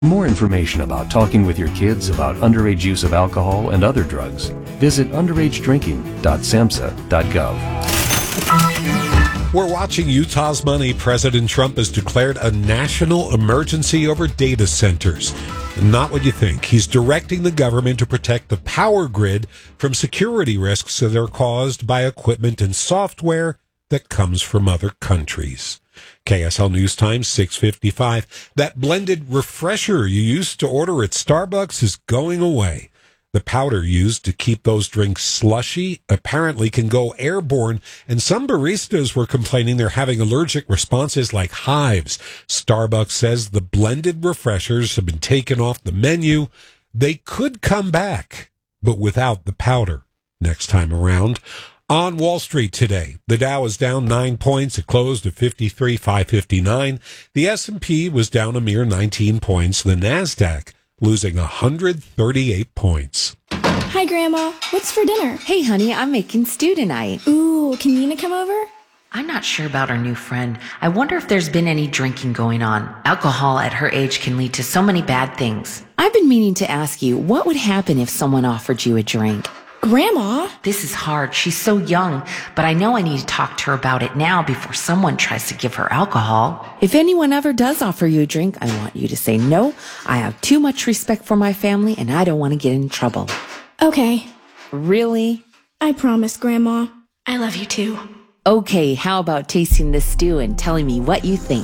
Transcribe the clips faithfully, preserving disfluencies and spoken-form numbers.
For more information about talking with your kids about underage use of alcohol and other drugs, visit underage drinking dot samhsa dot gov. We're watching Utah's money. President Trump has declared a national emergency over data centers. Not what you think. He's directing the government to protect the power grid from security risks that are caused by equipment and software that comes from other countries. K S L News Time, six fifty-five. That blended refresher you used to order at Starbucks is going away. The powder used to keep those drinks slushy apparently can go airborne, and some baristas were complaining they're having allergic responses like hives. Starbucks says the blended refreshers have been taken off the menu. They could come back, but without the powder next time around. On Wall Street today, the Dow is down nine points. It closed at fifty-three thousand five hundred fifty-nine. The S and P was down a mere nineteen points. The NASDAQ losing one hundred thirty-eight points. Hi, Grandma. What's for dinner? Hey, honey, I'm making stew tonight. Ooh, can Nina come over? I'm not sure about our new friend. I wonder if there's been any drinking going on. Alcohol at her age can lead to so many bad things. I've been meaning to ask you, what would happen if someone offered you a drink? Grandma? This is hard. She's so young, but I know I need to talk to her about it now before someone tries to give her alcohol. If anyone ever does offer you a drink, I want you to say no. I have too much respect for my family, and I don't want to get in trouble. Okay. Really? I promise, Grandma. I love you too. Okay, how about tasting this stew and telling me what you think?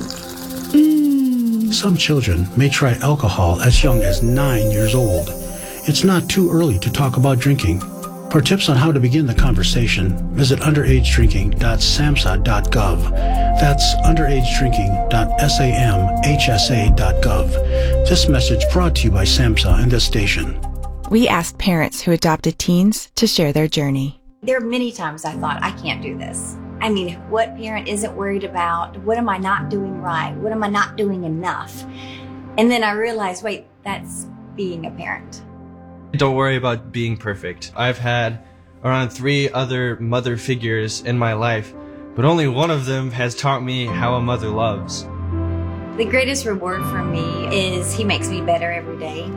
Mmm. Some children may try alcohol as young as nine years old. It's not too early to talk about drinking. For tips on how to begin the conversation, visit underage drinking dot samhsa dot gov. That's underage drinking dot samhsa dot gov. This message brought to you by SAMHSA and this station. We asked parents who adopted teens to share their journey. There are many times I thought, I can't do this. I mean, what parent isn't worried about, what am I not doing right? What am I not doing enough? And then I realized, wait, that's being a parent. Don't worry about being perfect. I've had around three other mother figures in my life, but only one of them has taught me how a mother loves. The greatest reward for me is he makes me better every day.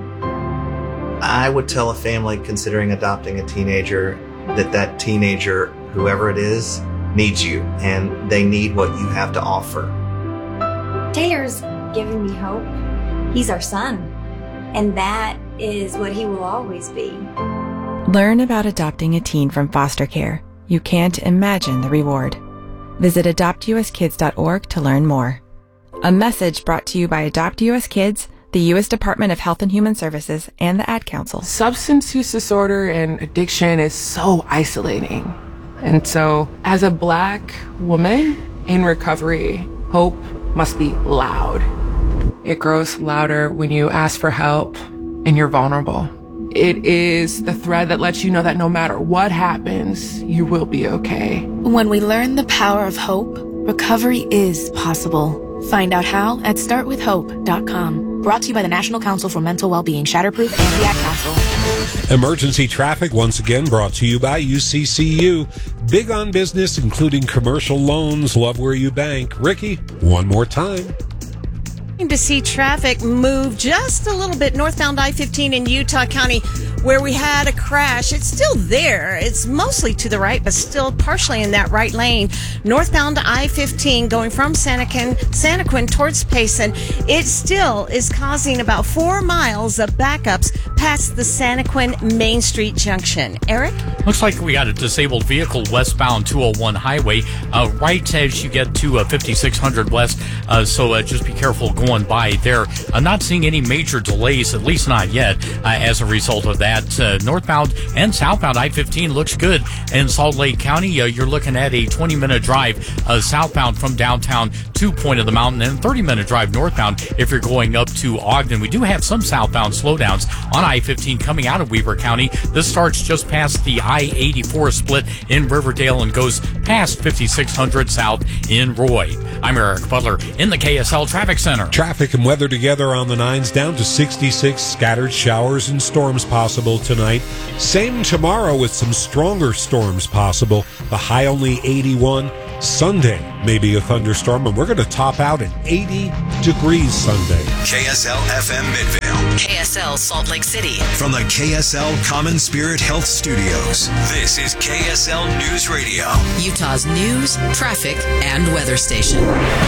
I would tell a family considering adopting a teenager that that teenager, whoever it is, needs you, and they need what you have to offer. Taylor's giving me hope. He's our son, and that is what he will always be. Learn about adopting a teen from foster care. You can't imagine the reward. Visit adopt u s kids dot org to learn more. A message brought to you by Adopt U S Kids, the U S Department of Health and Human Services, and the Ad Council. Substance use disorder and addiction is so isolating. And so, as a Black woman in recovery, hope must be loud. It grows louder when you ask for help and you're vulnerable. It is the thread that lets you know that no matter what happens, you will be okay. When we learn the power of hope, recovery is possible. Find out how at start with hope dot com. Brought to you by the National Council for Mental Wellbeing, Shatterproof, and the Ad Council. Emergency traffic once again brought to you by U C C U. Big on business, including commercial loans. Love where you bank. Ricky, one more time. To see traffic move just a little bit northbound I fifteen in Utah County, where we had a crash. It's still there. It's mostly to the right, but still partially in that right lane. Northbound I fifteen going from Santaquin, Santaquin towards Payson. It still is causing about four miles of backups past the Santaquin Main Street junction. Eric? Looks like we got a disabled vehicle westbound two oh one highway, uh, right as you get to uh, fifty-six hundred west. Uh, so uh, just be careful going by there. I'm not seeing any major delays, at least not yet, uh, as a result of that. Uh, northbound and southbound I fifteen looks good in Salt Lake County. Uh, you're looking at a twenty minute drive uh, southbound from downtown to Point of the Mountain, and thirty minute drive northbound if you're going up to Ogden. We do have some southbound slowdowns on I fifteen coming out of Weber County. This starts just past the I eighty-four split in Riverdale and goes past fifty-six hundred south in Roy. I'm Eric Butler in the K S L Traffic Center. Traffic and weather together on the nines, down to sixty-six. Scattered showers and storms possible tonight. Same tomorrow with some stronger storms possible. The high only eighty-one. Sunday, maybe a thunderstorm, and we're going to top out at eighty degrees Sunday. K S L F M Midvale. K S L Salt Lake City. From the K S L Common Spirit Health Studios, this is K S L News Radio. Utah's news, traffic, and weather station.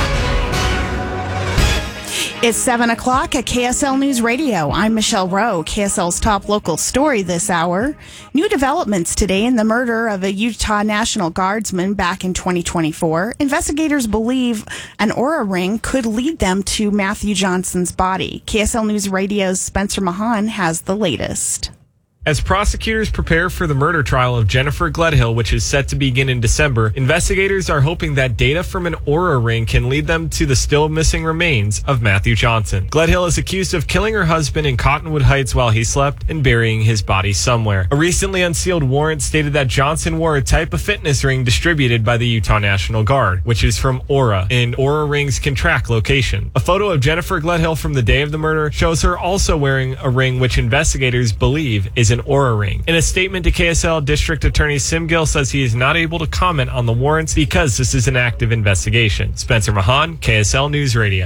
It's seven o'clock at K S L News Radio. I'm Michelle Rowe, K S L's top local story this hour. New developments today in the murder of a Utah National Guardsman back in twenty twenty-four. Investigators believe an Aura ring could lead them to Matthew Johnson's body. K S L News Radio's Spencer Mahan has the latest. As prosecutors prepare for the murder trial of Jennifer Gledhill, which is set to begin in December, investigators are hoping that data from an Aura ring can lead them to the still missing remains of Matthew Johnson. Gledhill is accused of killing her husband in Cottonwood Heights while he slept and burying his body somewhere. A recently unsealed warrant stated that Johnson wore a type of fitness ring distributed by the Utah National Guard, which is from Aura, and Aura rings can track location. A photo of Jennifer Gledhill from the day of the murder shows her also wearing a ring which investigators believe is an Aura ring. In a statement to K S L, District Attorney Sim Gill says he is not able to comment on the warrants because this is an active investigation. Spencer Mahan, K S L News Radio.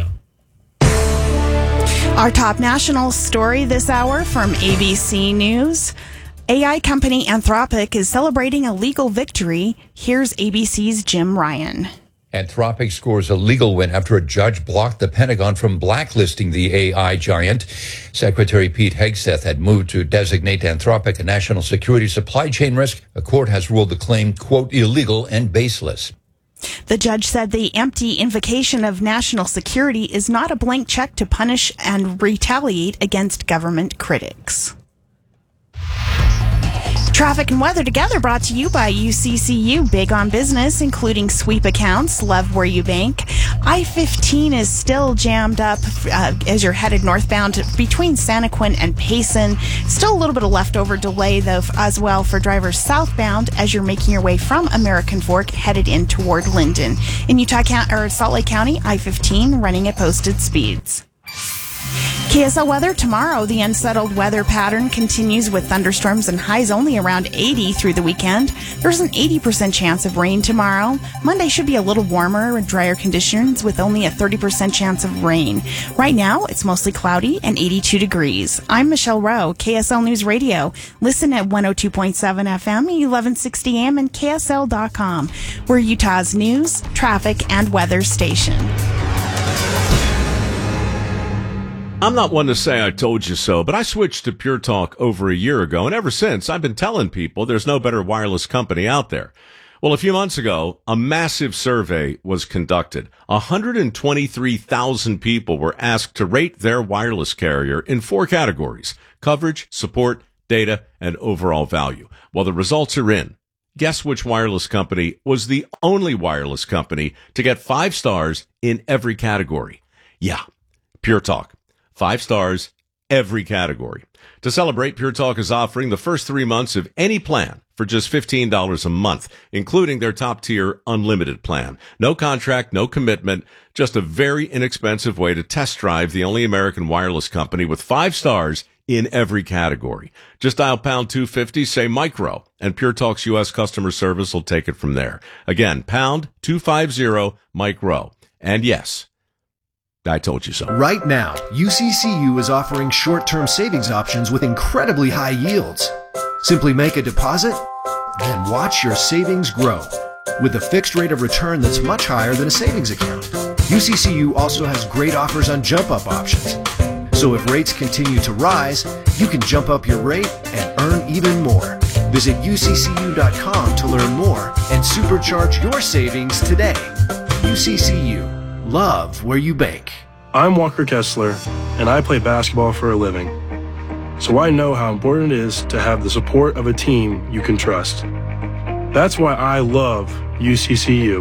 Our top national story this hour from A B C News. A I company Anthropic is celebrating a legal victory. Here's A B C's Jim Ryan. Anthropic scores a legal win after a judge blocked the Pentagon from blacklisting the A I giant. Secretary Pete Hegseth had moved to designate Anthropic a national security supply chain risk. A court has ruled the claim, quote, illegal and baseless. The judge said the empty invocation of national security is not a blank check to punish and retaliate against government critics. Traffic and weather together brought to you by U C C U. Big on business, including sweep accounts. Love where you bank. I fifteen is still jammed up uh, as you're headed northbound between Santaquin and Payson. Still a little bit of leftover delay, though, as well for drivers southbound as you're making your way from American Fork headed in toward Linden. In Utah County, or Salt Lake County, I fifteen running at posted speeds. K S L weather tomorrow. The unsettled weather pattern continues with thunderstorms and highs only around eighty through the weekend. There's an eighty percent chance of rain tomorrow. Monday should be a little warmer and drier conditions with only a thirty percent chance of rain. Right now, it's mostly cloudy and eighty-two degrees. I'm Michelle Rowe, K S L News Radio. Listen at one oh two point seven F M, eleven sixty A M, and K S L dot com. We're Utah's news, traffic, and weather station. I'm not one to say I told you so, but I switched to Pure Talk over a year ago, and ever since, I've been telling people there's no better wireless company out there. Well, a few months ago, a massive survey was conducted. one hundred twenty-three thousand people were asked to rate their wireless carrier in four categories: coverage, support, data, and overall value. Well, the results are in. Guess which wireless company was the only wireless company to get five stars in every category? Yeah, Pure Talk. Five stars, every category. To celebrate, Pure Talk is offering the first three months of any plan for just fifteen dollars a month, including their top-tier unlimited plan. No contract, no commitment, just a very inexpensive way to test drive the only American wireless company with five stars in every category. Just dial pound two fifty, say micro, and Pure Talk's U S customer service will take it from there. Again, pound two fifty, micro. And yes, I told you so. Right now, U C C U is offering short-term savings options with incredibly high yields. Simply make a deposit, then watch your savings grow with a fixed rate of return that's much higher than a savings account. U C C U also has great offers on jump-up options. So if rates continue to rise, you can jump up your rate and earn even more. Visit U C C U dot com to learn more and supercharge your savings today. U C C U. Love where you bank. I'm Walker Kessler, and I play basketball for a living. So I know how important it is to have the support of a team you can trust. That's why I love U C C U.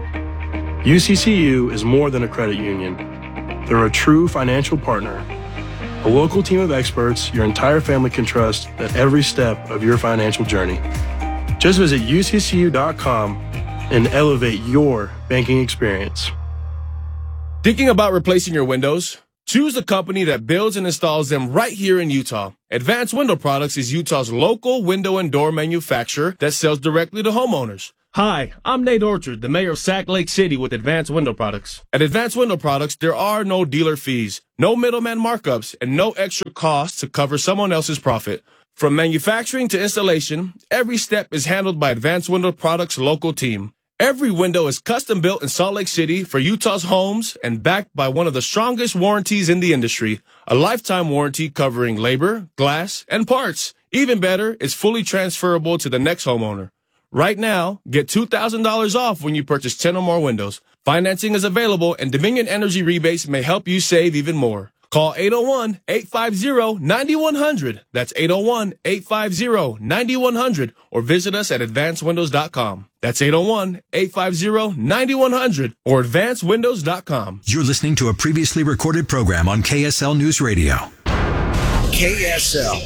U C C U is more than a credit union. They're a true financial partner, a local team of experts your entire family can trust at every step of your financial journey. Just visit U C C U dot com and elevate your banking experience. Thinking about replacing your windows? Choose a company that builds and installs them right here in Utah. Advanced Window Products is Utah's local window and door manufacturer that sells directly to homeowners. Hi, I'm Nate Orchard, the mayor of Sac Lake City with Advanced Window Products. At Advanced Window Products, there are no dealer fees, no middleman markups, and no extra costs to cover someone else's profit. From manufacturing to installation, every step is handled by Advanced Window Products' local team. Every window is custom built in Salt Lake City for Utah's homes and backed by one of the strongest warranties in the industry, a lifetime warranty covering labor, glass, and parts. Even better, it's fully transferable to the next homeowner. Right now, get two thousand dollars off when you purchase ten or more windows. Financing is available, and Dominion Energy rebates may help you save even more. Call eight oh one, eight five zero, nine one zero zero. That's eight oh one, eight five zero, nine one zero zero, or visit us at advanced windows dot com. That's eight oh one, eight five zero, nine one zero zero or advanced windows dot com. You're listening to a previously recorded program on K S L News Radio. K S L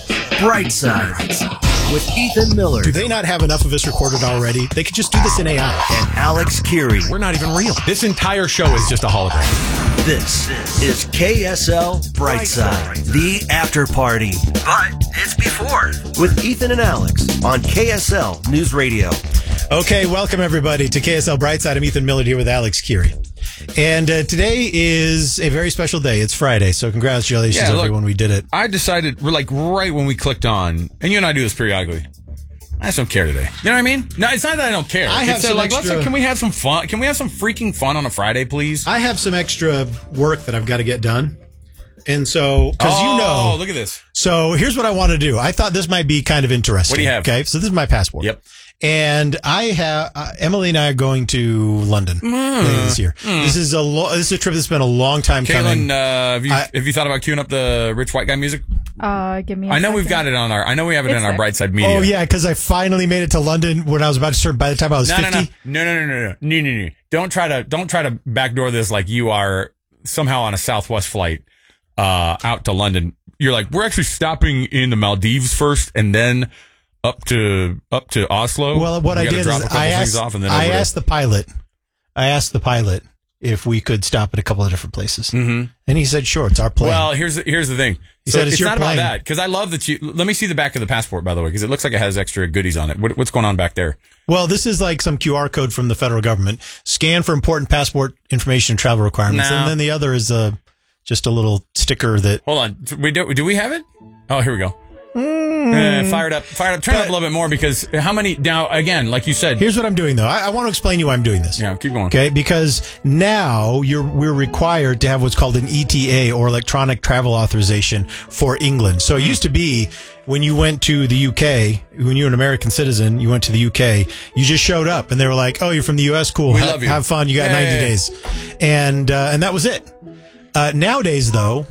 Brightside with Ethan Miller. Do they not have enough of us recorded already? They could just do this in A I. And Alex Keary. We're not even real. This entire show is just a hologram. This is K S L Brightside, the after party. But it's before. With Ethan and Alex on K S L News Radio. Okay, welcome everybody to K S L Brightside. I'm Ethan Miller here with Alex Keary. And uh, today is a very special day. It's Friday, so congratulations yeah, look, everyone. We did it. I decided, we're like right when we clicked on, and you and I do this periodically. I just don't care today. You know what I mean? No, it's not that I don't care. I have it's some like, extra, let's, can we have some fun? Can we have some freaking fun on a Friday, please? I have some extra work that I've got to get done. And so, because oh, you know. Oh, look at this. So here's what I want to do. I thought this might be kind of interesting. What do you have? Okay, so this is my passport. Yep. And I have, uh, Emily and I are going to London Mm. later this year. Mm. This is a lo- this is a trip that's been a long time coming. Caitlin, uh, have you, I- have you thought about queuing up the rich white guy music? Uh, give me a I know second. we've got it on our, I know we have it It's in our there. Brightside Media. Oh yeah, because I finally made it to London when I was about to start. By the time I was no, fifty. no, no, no, no, no, no, no, no, no. Don't try to, don't try to backdoor this like you are somehow on a Southwest flight, uh, out to London. You're like, we're actually stopping in the Maldives first and then up to, up to Oslo. Well, what We I gotta did drop is a couple I things asked, off and then I over to- asked the pilot, I asked the pilot if we could stop at a couple of different places, Mhm. and he said, "Sure, it's our plane." Well, here's the, here's the thing. He So said, "It's it's your not plane." about that because I love that you. Let me see the back of the passport, by the way, because it looks like it has extra goodies on it. What, what's going on back there? Well, this is like some Q R code from the federal government. Scan for important passport information and travel requirements, No. and then the other is uh, just a little sticker that. Hold on, we do. Do we have it? Oh, here we go. Uh, fire it up, fire it up, turn it up a little bit more because how many now? Again, like you said, Here's what I'm doing though. I, I want to explain to you why I'm doing this. Yeah, keep going. Okay, because now you're we're required to have what's called an E T A or electronic travel authorization for England. So it used to be when you went to the U K, when you were an American citizen, you went to the U K, you just showed up and they were like, "Oh, you're from the U S, cool. We Ha- love you. Have fun. You got Yeah, ninety yeah, yeah. days," and uh, and that was it. Uh, nowadays, though.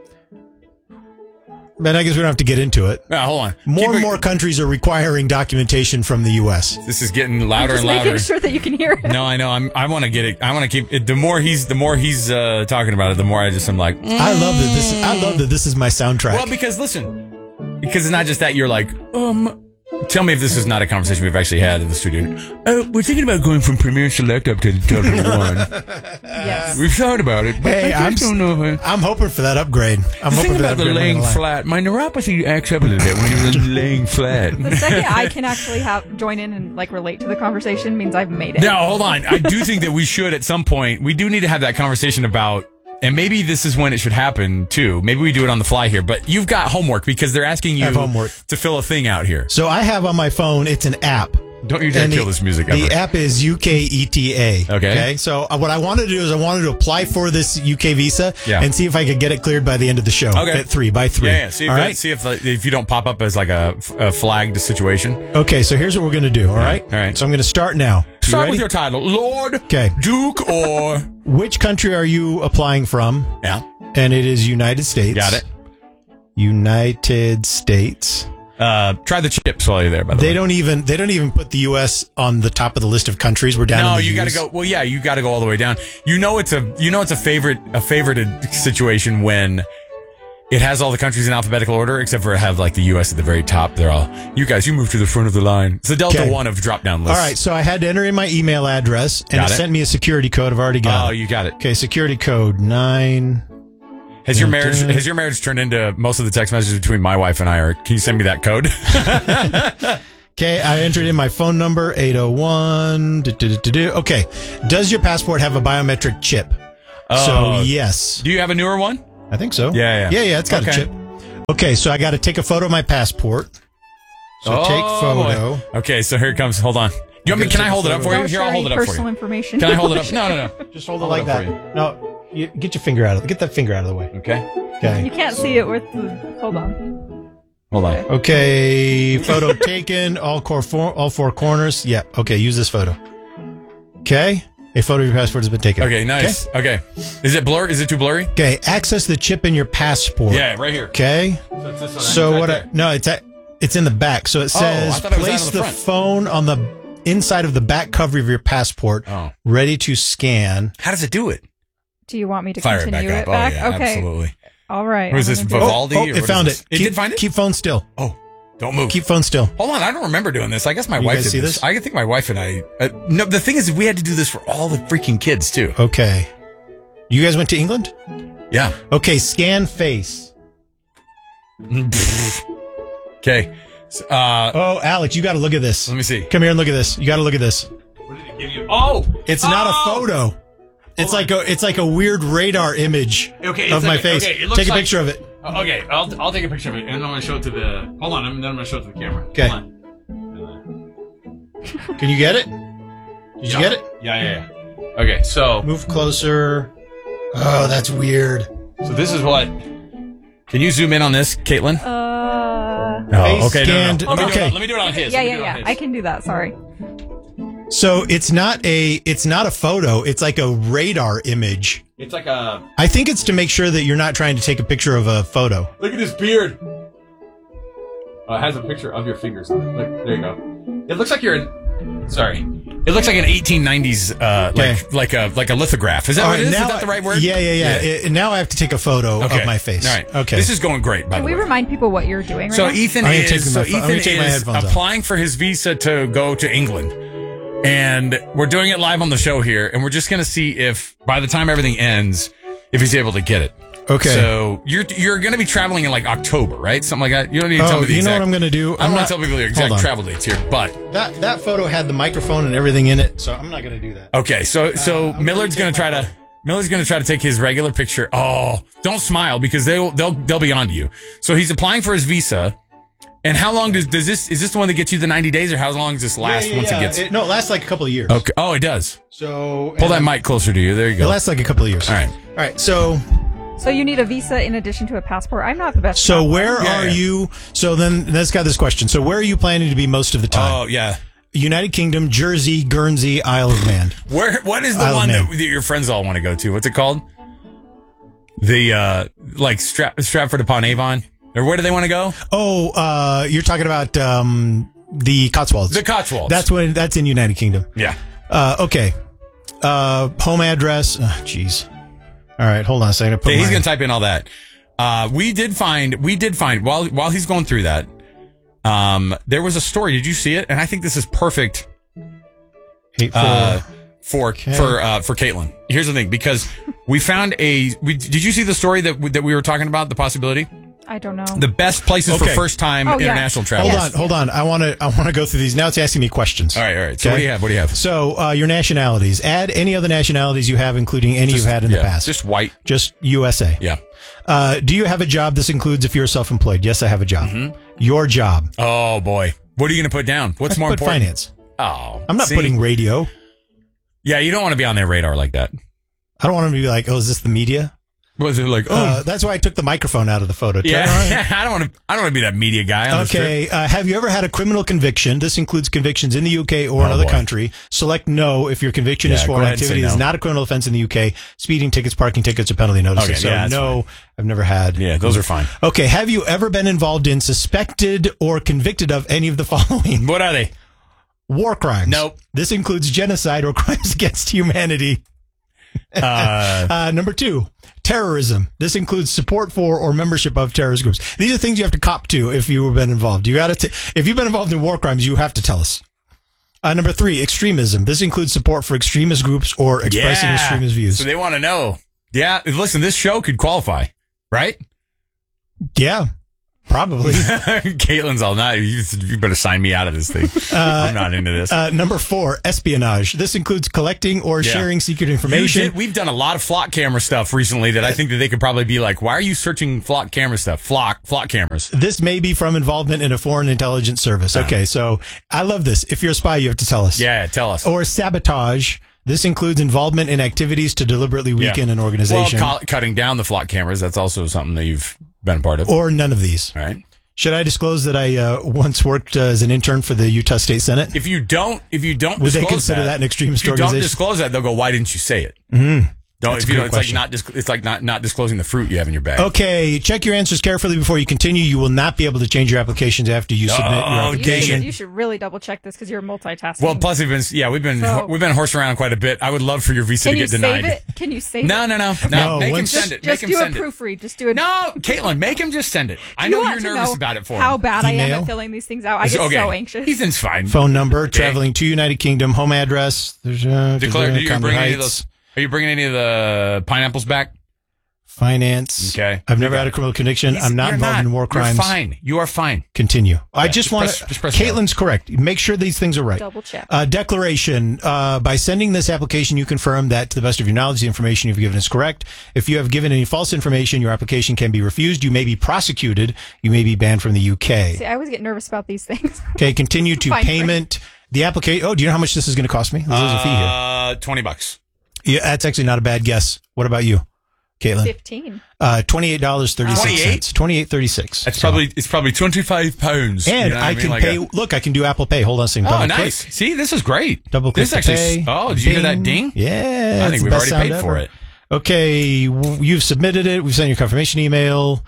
But I guess we don't have to get into it. Yeah, hold on. More Keep and it- more countries are requiring documentation from the U S. This is getting louder Just and louder. making sure that you can hear it. No, I know. I'm. I want to get it. I want to keep it. The more he's, the more he's uh, talking about it, the more I just am like. I love that this. I love that this is my soundtrack. Well, because listen, because it's not just that. You're like, um, tell me if this is not a conversation we've actually had in the studio. Uh, we're thinking about going from Premier Select up to the Delta One. Yes. We've thought about it, but Hey, I I'm just don't know. If, I'm hoping for that upgrade. I'm the hoping thing for that about the upgrade. I'm not laying gonna lie. flat, my neuropathy acts up a little bit when you're laying flat. The second I can actually have join in and like relate to the conversation means I've made it. Now, hold on. I do think that we should at some point, we do need to have that conversation about, and maybe this is when it should happen too. Maybe we do it on the fly here, but you've got homework because they're asking you I have homework. to fill a thing out here. So I have on my phone. It's an app. Don't you dare And kill the- this music The ever. app is U K E T A. Okay. So uh, what I wanted to do is I wanted to apply for this U K visa Yeah. and see if I could get it cleared by the end of the show. Okay. At three by three. Yeah, yeah. See if, All that- right. see if, like, if you don't pop up as like a, a flagged situation. Okay. So here's what we're gonna do. All right. All right. So I'm gonna start now. You Start ready? with your title. Lord, Okay. Duke, or... Which country are you applying from? Yeah. And it is United States. Got it. United States. Uh, try the chips while you're there, by the They way. don't even they don't even put the U S on the top of the list of countries. We're down. No, in the you got to U's. go. Well, yeah, you got to go all the way down. You know, it's a you know it's a favorite a favorited situation when it has all the countries in alphabetical order, except for it have like the U S at the very top. They're all you guys. You move to the front of the line. It's the Delta Okay. One of drop down lists. All right, so I had to enter in my email address, and Got it, it. sent me a security code. I've already got Oh, it. you got it. Okay, security code nine. Has your Dun, marriage dun. has your marriage turned into most of the text messages between my wife and I are? Can you send me that code? Okay, I entered in my phone number, eight oh one. Do, do, do, do. Okay, does your passport have a biometric chip? Oh. So, yes. Do you have a newer one? I think so. Yeah, yeah. Yeah, yeah, it's got Okay. a chip. Okay, so I got to take a photo of my passport. So Oh, take photo. boy. Okay, so here it comes. Hold on. You want me? Can I hold it up for you? Don't Here, I'll share hold it any up for personal you. information. Can I hold it up? No, no, no. Just hold it Hold like it up that. for you. No, you, get your finger out of Get that finger out of the way. Okay. Okay. You can't see it with the. Hold on. Hold on. Okay, photo taken, all core four, all four corners. Yeah. Okay, use this photo. Okay, a photo of your passport has been taken. Okay, nice. Okay. Is it blur? Is it too blurry? Okay, access the chip in your passport. Yeah, right here. Okay. So it's this one, So right what? there. I, no, it's at, it's in the back. So it Oh, I says thought it was place out on the, the front. phone on the inside of the back cover of your passport, Oh. ready to scan. How does it do it? Do you want me to Fire it continue back it up. Oh, back? yeah, okay. absolutely. All right. What is I'm this, gonna do- Vivaldi? Oh, or it what is found this? it. It keep, did find it? Keep phone still. Oh, don't move. Keep phone still. Hold on, I don't remember doing this. I guess my You wife guys did see this. this? I think my wife and I. Uh, no, the thing is, we had to do this for all the freaking kids too. Okay. You guys went to England? Yeah. Okay, scan face. Okay. Uh, oh, Alex, you got to look at this. Let me see. Come here and look at this. You got to look at this. What did it give you? Oh, It's not a photo. It's like a it's like a weird radar image Okay, it's of my like- face. okay, it looks Take a like- picture of it. Oh, okay, I'll I'll take a picture of it and then I'm gonna show it to the. Hold on, and then I'm gonna show it to the camera. Okay. Hold on. Can you get it? Did you Yeah. get it? Yeah, yeah, yeah. Okay, so Move closer. Oh, that's weird. so this is what. Can you zoom in on this, Caitlin? Uh, No. Face Okay. No, no, scanned- no. Let me, do okay. it on, let me do it on his. yeah, Let me yeah, do it on yeah. his. I can do that. Sorry. So it's not a it's not a photo. It's like a radar image. It's like a. I think it's to make sure that you're not trying to take a picture of a photo. Look at his beard. Oh, it has a picture of your fingers on it. Look, there you go. It looks like you're in. Sorry. It looks like an eighteen nineties, uh, like like a like a lithograph. Is that All what it right, is? Is now- that the right word? Yeah, yeah, yeah. It- now I have to take a photo Okay. of my face. All right. Okay. This is going great, by Can the we way. remind people what you're doing right So now? Ethan I'm gonna take is so my pho- I'm Ethan gonna take my is headphones off. applying for his visa to go to England, and we're doing it live on the show here, and we're just going to see if by the time everything ends, if he's able to get it. Okay. So you're you're going to be traveling in like October, right? Something like that. You don't need to tell Oh, me the you know exact. what I'm going to do? I don't I'm want not- to tell people the Hold exact on. travel dates here, but That that photo had the microphone and everything in it, so I'm not going to do that. okay. So so I'm Millard's gonna going to take try to. Miller's going to try to take his regular picture. Oh, don't smile because they'll they'll they'll be on to you. So he's applying for his visa. And how long does does this is this the one that gets you the ninety days, or how long does this last Yeah, yeah, once yeah. it gets? It- no, it lasts like a couple of years. Okay. Oh, it does. So Pull that and- mic closer to you. There you It Oh. go. lasts like a couple of years. All right. All right. So So you need a visa in addition to a passport. I'm not the best. so traveler. where Yeah, are yeah. you? So then let's got this question. So where are you planning to be most of the time? Oh yeah. United Kingdom, Jersey, Guernsey, Isle of Man. Where? What is the Isle of one Man. that, that your friends all want to go to? What's it called? The uh, like Stra- Stratford upon Avon, or where do they want to go? Oh, uh, you're talking about um, the Cotswolds. The Cotswolds. That's when that's in United Kingdom. Yeah. Uh, okay. Uh, home address. Oh, jeez. All right, hold on a second. I put Okay, he's my- gonna type in all that. Uh, we did find. We did find while while he's going through that. Um, there was a story. Did you see it? And I think this is perfect. Eight, four. Uh, for Okay. for uh, for Caitlin. Here's the thing, because we found a. We, did you see the story that we, that we were talking about? The possibility. I don't know. The best places for Okay. first time Oh, yeah. international travel. Hold on, hold on. I want to. I want to go through these now. It's asking me questions. All right, all right. So Okay. what do you have? What do you have? So uh, your nationalities. Add any other nationalities you have, including any Just- you've had in yeah, the past. Just white. Just U S A. Yeah. Uh, do you have a job? This includes if you're self-employed. Yes, I have a job. Mm-hmm. Your job. Oh boy. What are you going to put down? What's I more put important? finance. Oh, I'm not see? putting radio. Yeah, you don't want to be on their radar like that. I don't want to be like, oh, is this the media? Was it like, oh, Uh, that's why I took the microphone out of the photo. yeah, All right. yeah. I don't want to. I don't want to be that media guy. On the strip. Okay. Uh, have you ever had a criminal conviction? This includes convictions in the U K or Oh, another boy. country. Select no if your conviction is Yeah, for go an ahead and say activity that is no. not a criminal offense in the U K. Speeding tickets, parking tickets, or penalty notices. Okay, so yeah, that's no, I've never had. Yeah, those are fine. Okay. Have you ever been involved in, suspected, or convicted of any of the following? What are they? War crimes. Nope. This includes genocide or crimes against humanity. Uh, Uh, number two, terrorism. This includes support for or membership of terrorist groups. These are things you have to cop to if you've been involved. You got to, if you've been involved in war crimes, you have to tell us. Uh, number three, extremism. This includes support for extremist groups or expressing yeah. extremist views. So they want to know. Yeah, listen, this show could qualify, right? Yeah. Probably. Caitlin's all night. You, you better sign me out of this thing. Uh, I'm not into this. Uh, number four, espionage. This includes collecting or Yeah. sharing secret You information. did- we've done a lot of flock camera stuff recently that I think that they could probably be like, why are you searching flock camera stuff? Flock, flock cameras. This may be from involvement in a foreign intelligence service. Okay, so I love this. If you're a spy, you have to tell us. Yeah, tell us. Or sabotage. This includes involvement in activities to deliberately weaken Yeah. an organization. Well, cu- cutting down the flock cameras, that's also something that you've been a part of. Or none of these. All right. Should I disclose that I uh, once worked uh, as an intern for the Utah State Senate? If you don't, if you don't, Would they disclose consider that an extremist if you organization? don't disclose that, they'll go, "Why didn't you say it?" Mm. Don't. That's If a you good don't, it's like question. not. Dis- it's like not not disclosing the fruit you have in your bag. Okay, check your answers carefully before you continue. You will not be able to change your applications after you submit your Oh, You application. should, you should really double check this because you're multitasking. Well, plus we've been yeah we've been So- we've been horsing around quite a bit. I would love for your visa Can to you get save denied. it? Can you save No, it? no, no, Okay. no. No, Make him once- send it. Just Make him do a send it. proofread. Just do it. No, Caitlin, make him just send it. I You know want you're to nervous know about it for how him. bad I am Email? at filling these things out. I get Okay. so anxious. Ethan's fine. Phone number, Okay. traveling to United Kingdom, home address. There's uh, Declare. Do you Conway bring any of Heights, those? Are you bringing any of the pineapples back? finance. Okay. I've never had a criminal conviction. I'm not You're involved not. in war crimes. You're fine. You are fine. Continue. I Yeah, just just want press- to. just press Caitlin's correct. Make sure these things are right. Double check. Uh, declaration. Uh, by sending this application, you confirm that, to the best of your knowledge, the information you've given is correct. If you have given any false information, your application can be refused. You may be prosecuted. You may be banned from the U K. See, I always get nervous about these things. Okay. Continue to Fine print. payment. The application. Oh, do you know how much this is going to cost me? There's a fee here. Uh, twenty bucks. Yeah, that's actually not a bad guess. What about you, Caitlin? Fifteen. Uh, twenty-eight dollars and thirty-six cents. twenty-eight thirty-six. That's probably it's probably twenty five pounds. And You know what I mean? can Like pay. a- look, I can do Apple Pay. Hold on a second. Oh, Double nice. click. See, this is great. Double click This to actually. pay. Oh, did you hear that Bing. ding? Yeah. I it's think the we've best already paid sound for ever. it. Okay, w- you've submitted it. We've sent your confirmation email.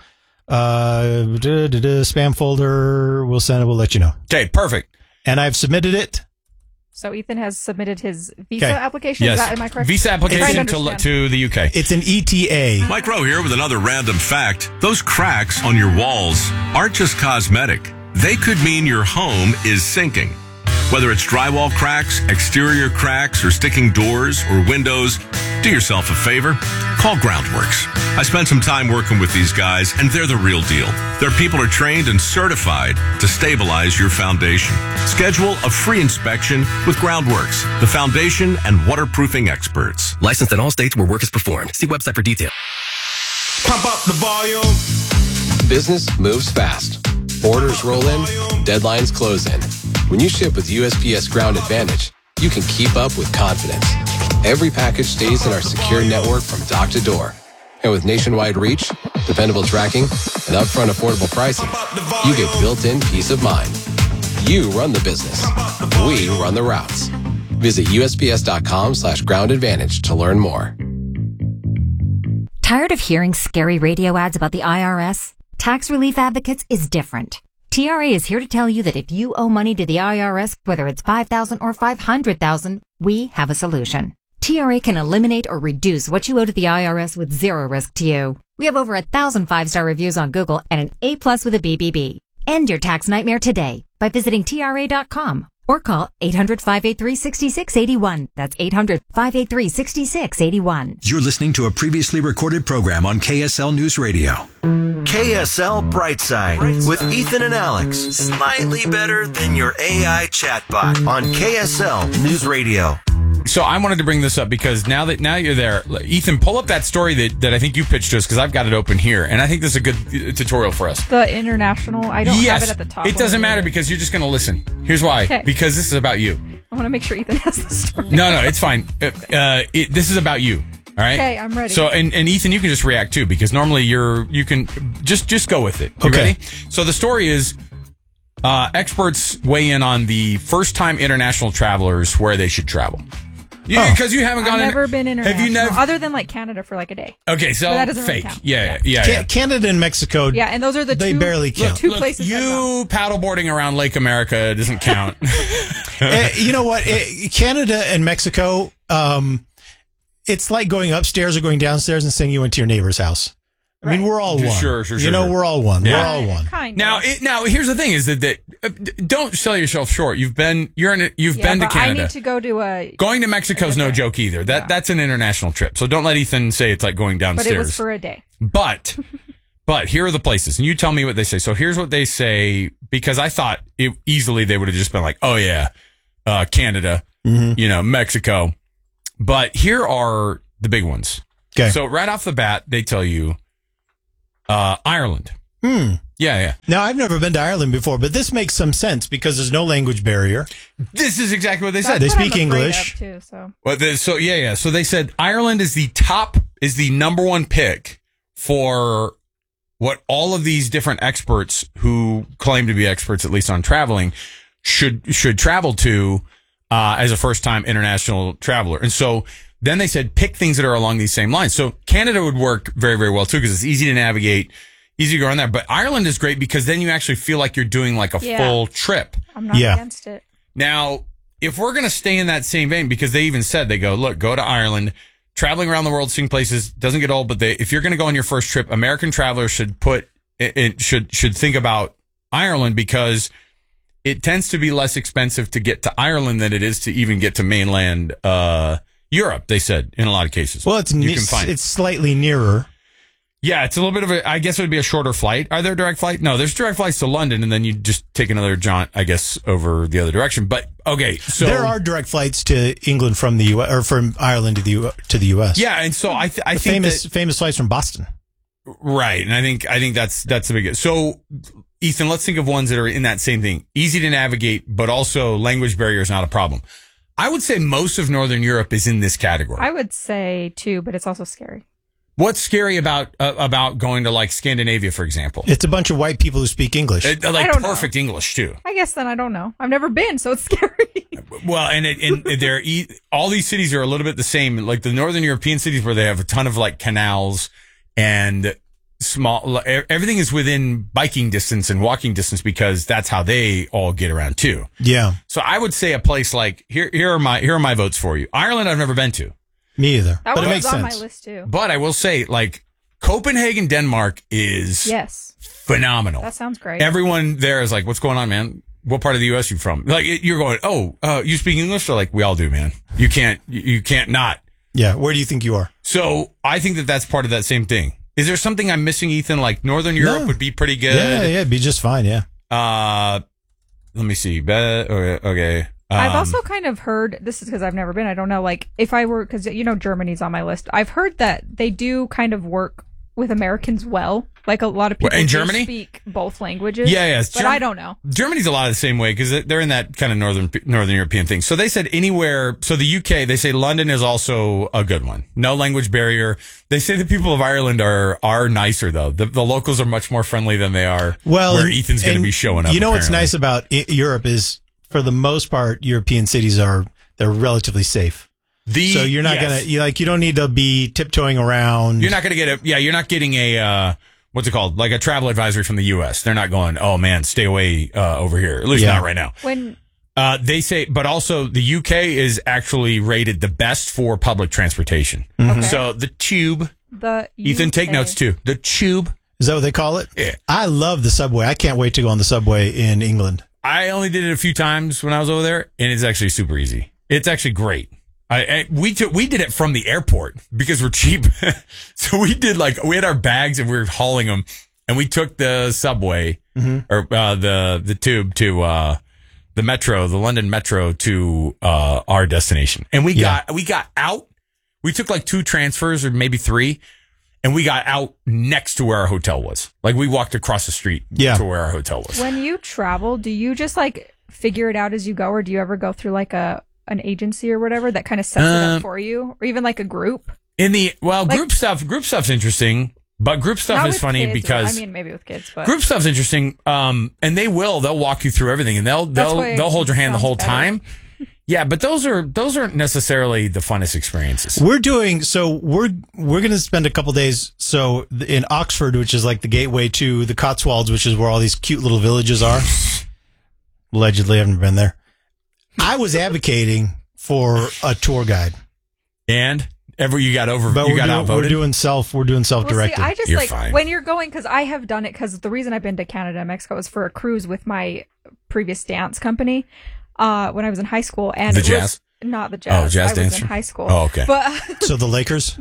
Uh, duh, duh, duh, spam folder. We'll send it. We'll let you know. Okay, perfect. And I've submitted it. So Ethan has submitted his visa Okay. application. Yes. Is that am I correct? Visa I'm trying application to understand. to the U K. It's an E T A. Mike Rowe here with another random fact. Those cracks on your walls aren't just cosmetic. They could mean your home is sinking. Whether it's drywall cracks, exterior cracks, or sticking doors or windows, do yourself a favor. Call Groundworks. I spent some time working with these guys, and they're the real deal. Their people are trained and certified to stabilize your foundation. Schedule a free inspection with Groundworks, the foundation and waterproofing experts. Licensed in all states where work is performed. See website for details. Pump up the volume. Business moves fast. Orders roll in, deadlines close in. When you ship with U S P S Ground Advantage, you can keep up with confidence. Every package stays in our secure network from dock to door. And with nationwide reach, dependable tracking, and upfront affordable pricing, you get built-in peace of mind. You run the business. We run the routes. Visit U S P S dot com slash ground advantage to learn more. Tired of hearing scary radio ads about the I R S? Tax Relief Advocates is different. T R A is here to tell you that if you owe money to the I R S, whether it's five thousand dollars or five hundred thousand dollars, we have a solution. T R A can eliminate or reduce what you owe to the I R S with zero risk to you. We have over a thousand five-star reviews on Google and an A plus with a B B B. End your tax nightmare today by visiting T R A dot com or call eight hundred, five eight three, six six eight one. That's eight hundred, five eight three, six six eight one. You're listening to a previously recorded program on K S L News Radio. K S L Brightside with Ethan and Alex. Slightly better than your A I chatbot on K S L News Radio. So I wanted to bring this up because now that now you're there, Ethan, pull up that story that, that I think you pitched to us because I've got it open here, and I think this is a good uh, tutorial for us. The international. I don't yes, have it at the top. it doesn't matter because you're just going to listen. Here's why: Okay. because this is about you. I want to make sure Ethan has the story. No, no, it's fine. Uh, uh, it, this is about you. All right. Okay, I'm ready. So, and, and Ethan, you can just react too because normally you're you can just just go with it. You Okay. ready? So the story is. Uh, experts weigh in on the first-time international travelers where they should travel. Because you haven't gone. I've in, never been international. Have you never? Other than like Canada for like a day. Okay, so But that doesn't really fake. count. Yeah, yeah, Ca- yeah. Canada and Mexico. Yeah, and those are the they two, barely the count. two Look, places. I've gone. you paddleboarding around Lake America doesn't count. Eh, you know what? Eh, Canada and Mexico. Um, it's like going upstairs or going downstairs and saying you went to your neighbor's house. I mean, we're all one. Sure, sure, You sure, know, sure. we're all one. Yeah. We're all one. Kind Now, of. it, now here's the thing: is that, that uh, d- don't sell yourself short. You've been you're in a, you've Yeah, been to but Canada. I need to go to a. Going to Mexico's no joke either. That that's an international trip. So don't let Ethan say it's like going But downstairs. it was for a day. But But here are the places, and you tell me what they say. So here's what they say, because I thought it, easily they would have just been like, oh, yeah, uh, Canada, mm-hmm. you know, Mexico. But here are the big ones. Okay. So right off the bat, they tell you uh, Ireland. Hmm. Yeah, yeah. Now, I've never been to Ireland before, but this makes some sense because there's no language barrier. This is exactly what they That's said. They what I'm speak afraid English. of, too, so. Well, the, so yeah, yeah. So they said Ireland is the top, is the number one pick for what all of these different experts who claim to be experts, at least on traveling, should should travel to uh, as a first time international traveler. And so then they said pick things that are along these same lines. So Canada would work very, very well too because it's easy to navigate, easy to go around there. But Ireland is great because then you actually feel like you're doing like a Yeah. full trip. I'm not Yeah. against it. Now, if we're going to stay in that same vein, because they even said, they go, look, go to Ireland, traveling around the world, seeing places doesn't get old, but they, if you're going to go on your first trip, American travelers should put, it, it should, should think about Ireland because it tends to be less expensive to get to Ireland than it is to even get to mainland, uh, Europe, they said, in a lot of cases. Well, it's you ne- can find it. it's slightly nearer. Yeah, it's a little bit of a, I guess it would be a shorter flight. Are there direct flights? No, there's direct flights to London, and then you just take another jaunt, I guess, over the other direction. But, okay, so. There are direct flights to England from the U S, or from Ireland to the U- to the U S. Yeah, and so I, th- I The think famous that, famous flights from Boston. right, and I think, I think that's, that's a big, so, Ethan, let's think of ones that are in that same thing. Easy to navigate, but also language barrier is not a problem. I would say most of Northern Europe is in this category. I would say too, but it's also scary. What's scary about uh, about going to like Scandinavia, for example? It's a bunch of white people who speak English. Uh, I like don't know. perfect English too. I guess then I don't know. I've never been, so it's scary. Well, and it, and they're e- all these cities are a little bit the same. Like the Northern European cities, where they have a ton of like canals and small. Everything is within biking distance and walking distance because that's how they all get around too. Yeah, So I would say a place like here. Here are my here are my votes for you. Ireland, I've never been to. me either. That but it was makes on sense. my list too. But I will say, like, Copenhagen, Denmark is Yes, phenomenal. that sounds great. Everyone there is like, what's going on, man? What part of the U S you from? Like, it- you're going, oh, uh, you speak English? They're like, we all do, man. You can't, you, you can't not. Yeah, where do you think you are? So I think that that's part of that same thing. Is there something I'm missing, Ethan? Like Northern Europe No. would be pretty good. Yeah, yeah, it'd be just fine. Yeah. Uh, let me see. Be- okay. okay. I've Um, also kind of heard, this is because I've never been, I don't know, like if I were, because you know Germany's on my list. I've heard that they do kind of work with Americans well. Like a lot of people in do Germany? speak both languages. Yeah, yeah. But Germ- I don't know. Germany's a lot of the same way because they're in that kind of northern northern European thing. So they said anywhere. So the U K, they say London is also a good one. No language barrier. They say the people of Ireland are are nicer though. The, the locals are much more friendly than they are. Well, where and- Ethan's going to and be showing up. You know what's apparently. nice about I- Europe is, for the most part, European cities are they're relatively safe. The, So you're not yes. gonna you like you don't need to be tiptoeing around. You're not going to get a. Yeah, you're not getting a. Uh, what's it called? Like a travel advisory from the U S. They're not going, oh man, stay away uh, over here. At least Yeah. not right now. When Uh, they say, but also the U K is actually rated the best for public transportation. Mhm. So the tube. the Ethan, take U K notes too. The tube. Is that what they call it? Yeah. I love the subway. I can't wait to go on the subway in England. I only did it a few times when I was over there, and it's actually super easy. It's actually great. I, I we took we did it from the airport because we're cheap. So we did like we had our bags and we were hauling them, and we took the subway Mhm. or uh, the the tube to uh, the metro, the London Metro to uh, our destination, and we Yeah. got we got out. We took like two transfers or maybe three. And we got out next to where our hotel was. Like we walked across the street Yeah. to where our hotel was. When you travel, do you just like figure it out as you go, or do you ever go through like a an agency or whatever that kind of sets it Um, up for you, or even like a group? In the well, Like- group stuff, group stuff's interesting, but group stuff Not is with funny kids, because I mean, maybe with kids, but group stuff's interesting. Um, and they will they'll walk you through everything, and they'll That's they'll why they'll it hold your hand the sounds whole better. time. Yeah, but those are those aren't necessarily the funnest experiences. We're doing so. We're we're going to spend a couple days so in Oxford, which is like the gateway to the Cotswolds, which is where all these cute little villages are. Allegedly, I haven't been there. I was advocating for a tour guide, And ever you got over, but you we're got doing, outvoted. we're doing self. We're doing self Well, see, directed. I just You're like fine. when you're going, because I have done it, because the reason I've been to Canada and Mexico is for a cruise with my previous dance company uh, when I was in high school. And The it jazz? was, Not the Jazz. Oh, Jazz I dance was in high school. Oh, okay. But So the Lakers?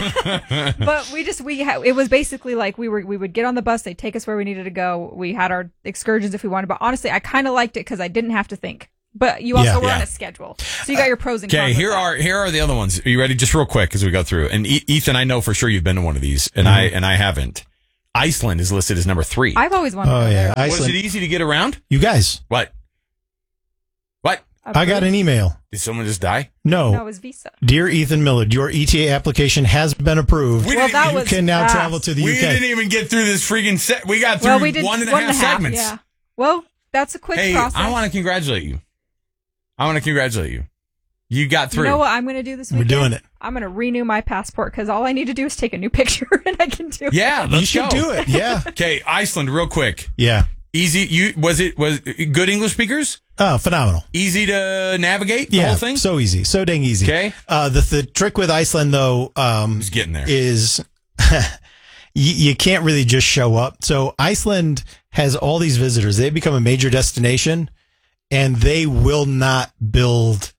but we just we ha- it was basically like we were we would get on the bus, they'd take us where we needed to go. We had our excursions if we wanted, but honestly, I kind of liked it because I didn't have to think. But you also Yeah. were Yeah. on a schedule, so you got your pros and cons. Okay, with here that. are here are the other ones. Are you ready? Just real quick as we go through. And e- Ethan, I know for sure you've been to one of these, and I and I haven't. Iceland is listed as number three. I've always wanted. Oh, to go yeah. there. Was Iceland. it easy to get around? You guys. What? What? I got an email. Did someone just die? No. No, it was Visa. Dear Ethan Millard, your E T A application has been approved. We Well, didn't that even- you was can now fast. travel to the we U K. didn't even get through this freaking set. We got through Well, we did one and a one half segments. Yeah. Well, that's a quick Hey, process. I want to congratulate you. I want to congratulate you. You got through. You know what I'm going to do this We're weekend? doing it. I'm going to renew my passport because all I need to do is take a new picture and I can do Yeah, it. let's You should go. do it. Yeah. Okay, Iceland, real quick. Yeah. Easy. You was it was it good English speakers? Oh, phenomenal. Easy to navigate. The Yeah. whole thing. So easy. So dang easy. Okay. Uh, the, the trick with Iceland, though, um, Just getting there. is you, you can't really just show up. So Iceland has all these visitors. They become a major destination, and they will not build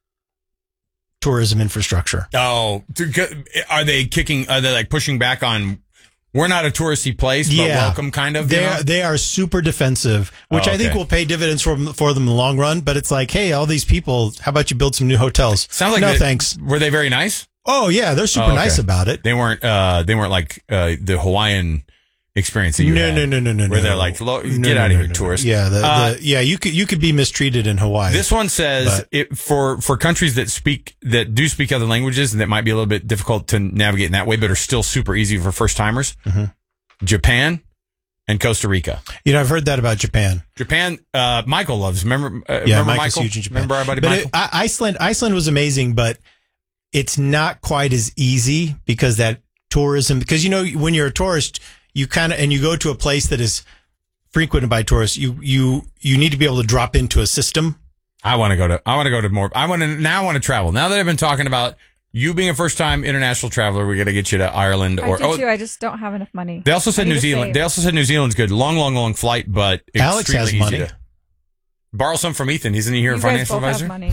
tourism infrastructure. Oh, to- are they kicking? Are they like pushing back on? We're not a touristy place, but Yeah. welcome, kind of. you They know? are, they are super defensive, which Oh, I think okay. will pay dividends for, for them in the long run. But it's like, hey, all these people, how about you build some new hotels? Sounds like no, they- thanks. Were they very nice? Oh yeah, they're super Oh, okay. nice about it. They weren't. Uh, they weren't like uh, the Hawaiian experience that you No, had, no, no, no, no, Where no. they're like, "Lo- get No, no, out of no, here, no, no. tourist. Yeah, the, Uh, the, yeah, you could you could be mistreated in Hawaii. This one says But- it, for for countries that speak that do speak other languages and that might be a little bit difficult to navigate in that way, but are still super easy for first timers. Mm-hmm. Japan and Costa Rica. You know, I've heard that about Japan. Japan, uh, Michael loves. Remember, uh, Yeah, remember Michael's Michael? huge in Japan. Remember our buddy but Michael? it, I, Iceland, Iceland was amazing, but it's not quite as easy because that tourism. Because you know, when you're a tourist, you kind of and you go to a place that is frequented by tourists. You you you need to be able to drop into a system. I want to go to. I want to go to more. I want to now. I want to travel. Now that I've been talking about you being a first time international traveler, we got to get you to Ireland I or. do oh, too. I just don't have enough money. they also I said need New to Zealand. save. They also said New Zealand's good. Long, long, long flight, but Alex has extremely easy money. to borrow some from Ethan. Isn't he here, You a guys financial both have advisor? money.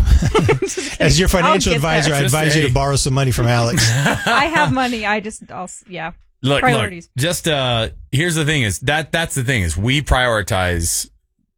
As your I'll financial get advisor, there. I Just advise you say- to borrow some money from Alex. I have money. I just, I'll, yeah. Look, Priorities. look. Just uh, here's the thing: is that that's the thing is we prioritize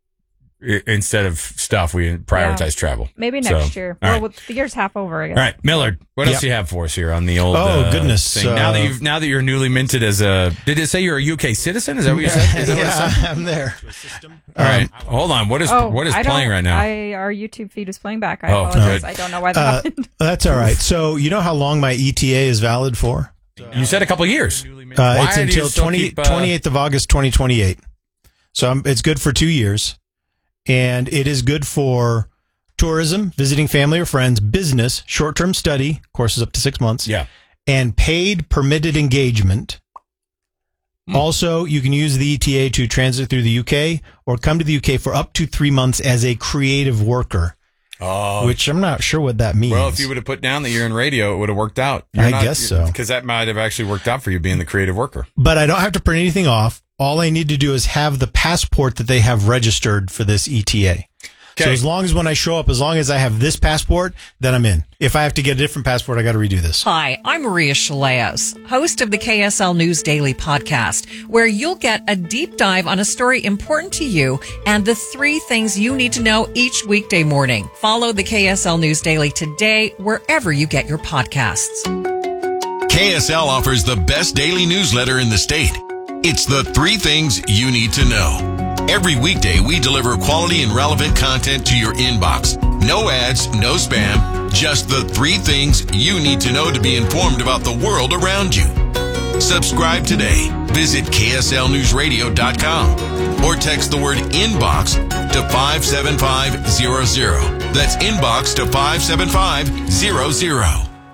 i- instead of stuff. We prioritize Yeah. travel. Maybe next So, year. all Well, right. with the year's half over, I guess. All right, Millard. What else Yep. do you have for us here on the old? Oh, uh, goodness, Thing? now that uh, you've now that you're newly minted as a. Did it say you're a U K citizen? Is that what you said? Is that what it said? Yeah, I'm there. All right, hold on. What is Oh, what is I playing don't- right now? I, our YouTube feed is playing back. I Oh, apologize. good. I don't know why that Uh, happened. that's all right. So you know how long my E T A is valid for? you said a couple years. Uh, Why it's do you until still twenty, keep, uh, twenty-eighth of August, twenty twenty-eight. So I'm, it's good for two years. And it is good for tourism, visiting family or friends, business, short-term study, courses up to six months. Yeah. And paid permitted engagement. Hmm. Also, you can use the E T A to transit through the U K or come to the U K for up to three months as a creative worker, Oh, which I'm not sure what that means. well, if you would have put down that you're in radio, it would have worked out. I guess so. Because that might have actually worked out for you being the creative worker. But I don't have to print anything off. All I need to do is have the passport that they have registered for this E T A. So Okay. as long as when I show up, as long as I have this passport, then I'm in. If I have to get a different passport, I got to redo this. Hi, I'm Maria Shileos, host of the K S L News Daily podcast, where you'll get a deep dive on a story important to you and the three things you need to know each weekday morning. Follow the K S L News Daily today, wherever you get your podcasts. K S L offers the best daily newsletter in the state. It's the three things you need to know. Every weekday, we deliver quality and relevant content to your inbox. No ads, no spam, just the three things you need to know to be informed about the world around you. Subscribe today. Visit K S L news radio dot com or text the word inbox to five seven five zero zero. That's inbox to five seven five zero zero.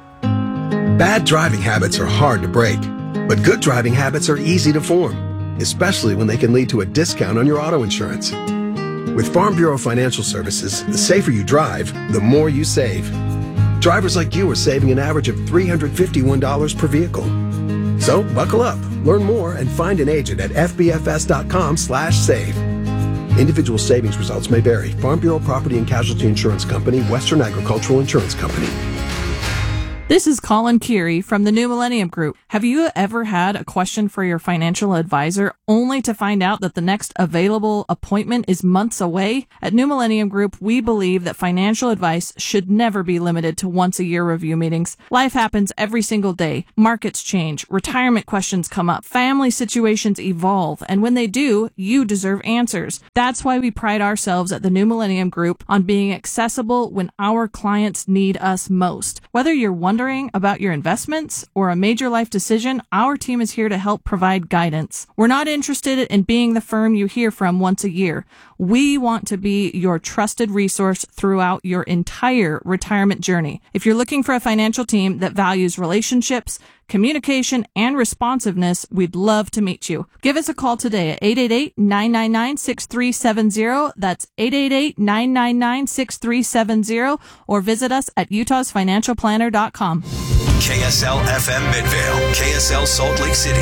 Bad driving habits are hard to break, but good driving habits are easy to form, especially when they can lead to a discount on your auto insurance. With Farm Bureau Financial Services, the safer you drive, the more you save. Drivers like you are saving an average of three hundred fifty-one dollars per vehicle. So buckle up, learn more, and find an agent at f b f s dot com slash save. Individual savings results may vary. Farm Bureau Property and Casualty Insurance Company, Western Agricultural Insurance Company. This is Colin Curie from the New Millennium Group. Have you ever had a question for your financial advisor only to find out that the next available appointment is months away? At New Millennium Group, we believe that financial advice should never be limited to once a year review meetings. Life happens every single day. Markets change. Retirement questions come up. Family situations evolve. And when they do, you deserve answers. That's why we pride ourselves at the New Millennium Group on being accessible when our clients need us most. Whether you're wondering about your investments or a major life decision, our team is here to help provide guidance. We're not interested in being the firm you hear from once a year. We want to be your trusted resource throughout your entire retirement journey. If you're looking for a financial team that values relationships, communication, and responsiveness, we'd love to meet you. Give us a call today at eight eight eight, nine nine nine, six three seven zero. That's eight eight eight, nine nine nine, six three seven zero, or visit us at utahs financial planner dot com. K S L F M Midvale, K S L Salt Lake City.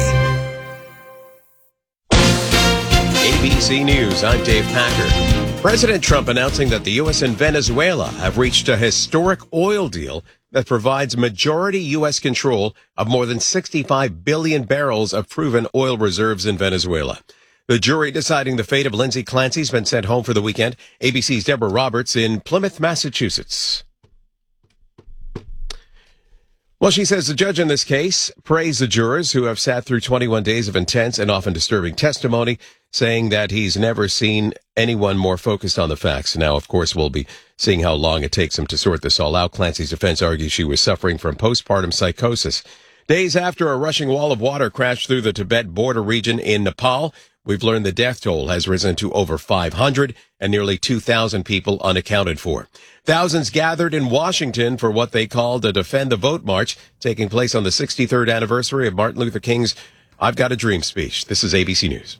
A B C News, I'm Dave Packer. President Trump announcing that the U S and Venezuela have reached a historic oil deal that provides majority U S control of more than sixty-five billion barrels of proven oil reserves in Venezuela. The jury deciding the fate of Lindsay Clancy's been sent home for the weekend. A B C's Deborah Roberts in Plymouth, Massachusetts. Well, she says the judge in this case praised the jurors who have sat through twenty-one days of intense and often disturbing testimony, saying that he's never seen anyone more focused on the facts. Now, of course, we'll be seeing how long it takes him to sort this all out. Clancy's defense argues she was suffering from postpartum psychosis. Days after a rushing wall of water crashed through the Tibet border region in Nepal, we've learned the death toll has risen to over five hundred and nearly two thousand people unaccounted for. Thousands gathered in Washington for what they called a Defend the Vote March, taking place on the sixty-third anniversary of Martin Luther King's I've Got a Dream speech. This is A B C News.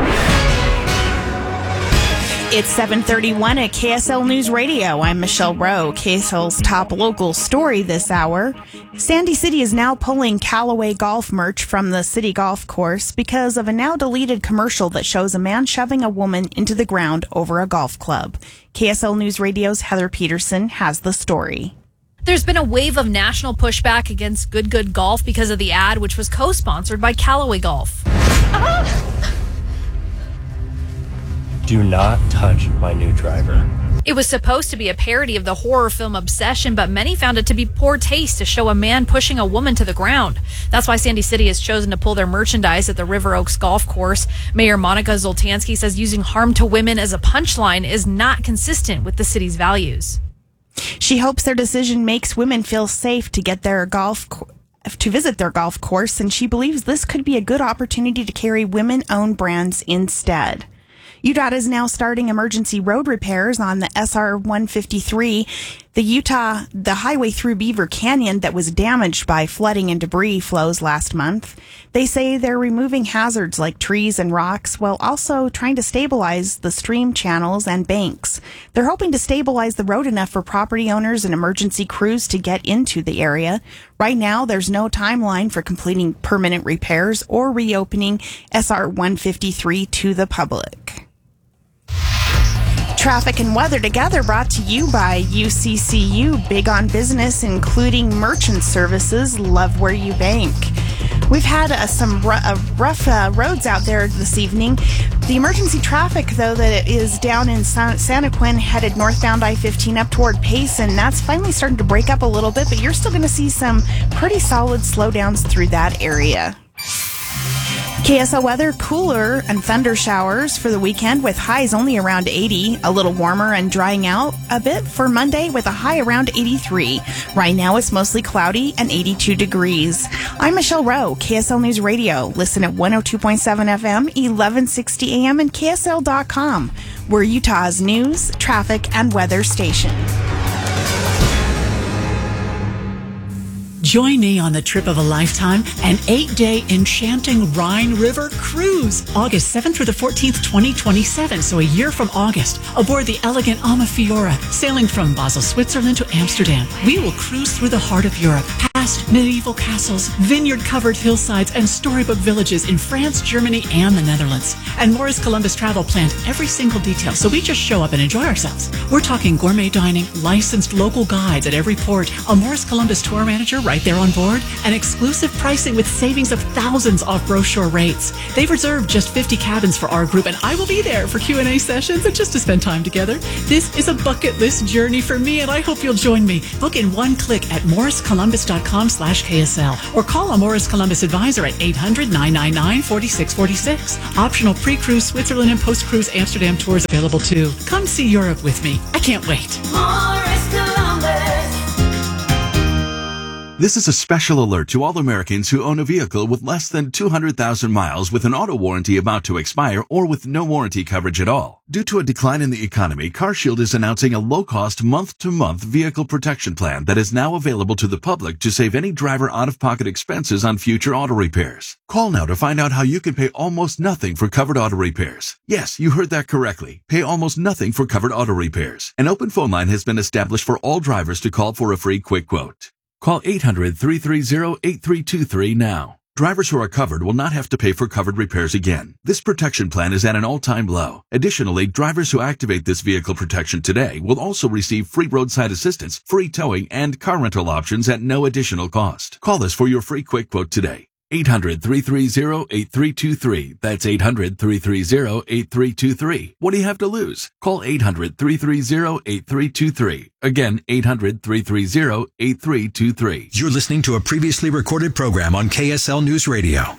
It's seven thirty-one at K S L News Radio. I'm Michelle Rowe. K S L's top local story this hour. Sandy City is now pulling Callaway golf merch from the city golf course because of a now deleted commercial that shows a man shoving a woman into the ground over a golf club. K S L News Radio's Heather Peterson has the story. There's been a wave of national pushback against Good Good Golf because of the ad, which was co-sponsored by Callaway Golf. Ah! Do not touch my new driver. It was supposed to be a parody of the horror film Obsession, but many found it to be poor taste to show a man pushing a woman to the ground. That's why Sandy City has chosen to pull their merchandise at the River Oaks Golf Course. Mayor Monica Zoltansky says using harm to women as a punchline is not consistent with the city's values. She hopes their decision makes women feel safe to get their golf co- to visit their golf course, and she believes this could be a good opportunity to carry women-owned brands instead. U D O T is now starting emergency road repairs on the S R one fifty-three, the Utah, the highway through Beaver Canyon that was damaged by flooding and debris flows last month. They say they're removing hazards like trees and rocks while also trying to stabilize the stream channels and banks. They're hoping to stabilize the road enough for property owners and emergency crews to get into the area. Right now, there's no timeline for completing permanent repairs or reopening S R one fifty-three to the public. Traffic and weather together brought to you by U C C U, big on business, including merchant services. Love where you bank. We've had uh, some r- uh, rough uh, roads out there this evening. The emergency traffic, though, that is down in San- Santa Quin, headed northbound I fifteen up toward Payson, that's finally starting to break up a little bit, but you're still going to see some pretty solid slowdowns through that area. K S L weather, cooler and thunder showers for the weekend with highs only around eighty, a little warmer and drying out a bit for Monday with a high around eighty-three. Right now it's mostly cloudy and eighty-two degrees. I'm Michelle Rowe, K S L News Radio. Listen at one oh two point seven F M, eleven sixty A M and K S L dot com. We're Utah's news, traffic, and weather station. Join me on the trip of a lifetime, an eight-day enchanting Rhine River cruise, August seventh through the fourteenth, twenty twenty-seven, so a year from August, aboard the elegant Amafiora, sailing from Basel, Switzerland to Amsterdam. We will cruise through the heart of Europe, past vast medieval castles, vineyard-covered hillsides, and storybook villages in France, Germany, and the Netherlands. And Morris Columbus Travel planned every single detail, so we just show up and enjoy ourselves. We're talking gourmet dining, licensed local guides at every port, a Morris Columbus tour manager right there on board, and exclusive pricing with savings of thousands off brochure rates. They've reserved just fifty cabins for our group, and I will be there for Q and A sessions and just to spend time together. This is a bucket list journey for me, and I hope you'll join me. Book in one click at morris columbus dot com slash K S L or call a Morris Columbus advisor at eight hundred, nine nine nine, four six four six. Optional pre-cruise Switzerland and post-cruise Amsterdam tours available too. Come see Europe with me. I can't wait. Morris Columbus. This is a special alert to all Americans who own a vehicle with less than two hundred thousand miles with an auto warranty about to expire or with no warranty coverage at all. Due to a decline in the economy, CarShield is announcing a low-cost month-to-month vehicle protection plan that is now available to the public to save any driver out-of-pocket expenses on future auto repairs. Call now to find out how you can pay almost nothing for covered auto repairs. Yes, you heard that correctly. Pay almost nothing for covered auto repairs. An open phone line has been established for all drivers to call for a free quick quote. Call eight hundred, three three zero, eight three two three now. Drivers who are covered will not have to pay for covered repairs again. This protection plan is at an all-time low. Additionally, drivers who activate this vehicle protection today will also receive free roadside assistance, free towing, and car rental options at no additional cost. Call us for your free quick quote today. eight hundred, three three zero, eight three two three. That's eight hundred, three three zero, eight three two three. What do you have to lose? Call eight hundred, three three zero, eight three two three. Again, eight hundred, three three zero, eight three two three. You're listening to a previously recorded program on K S L News Radio.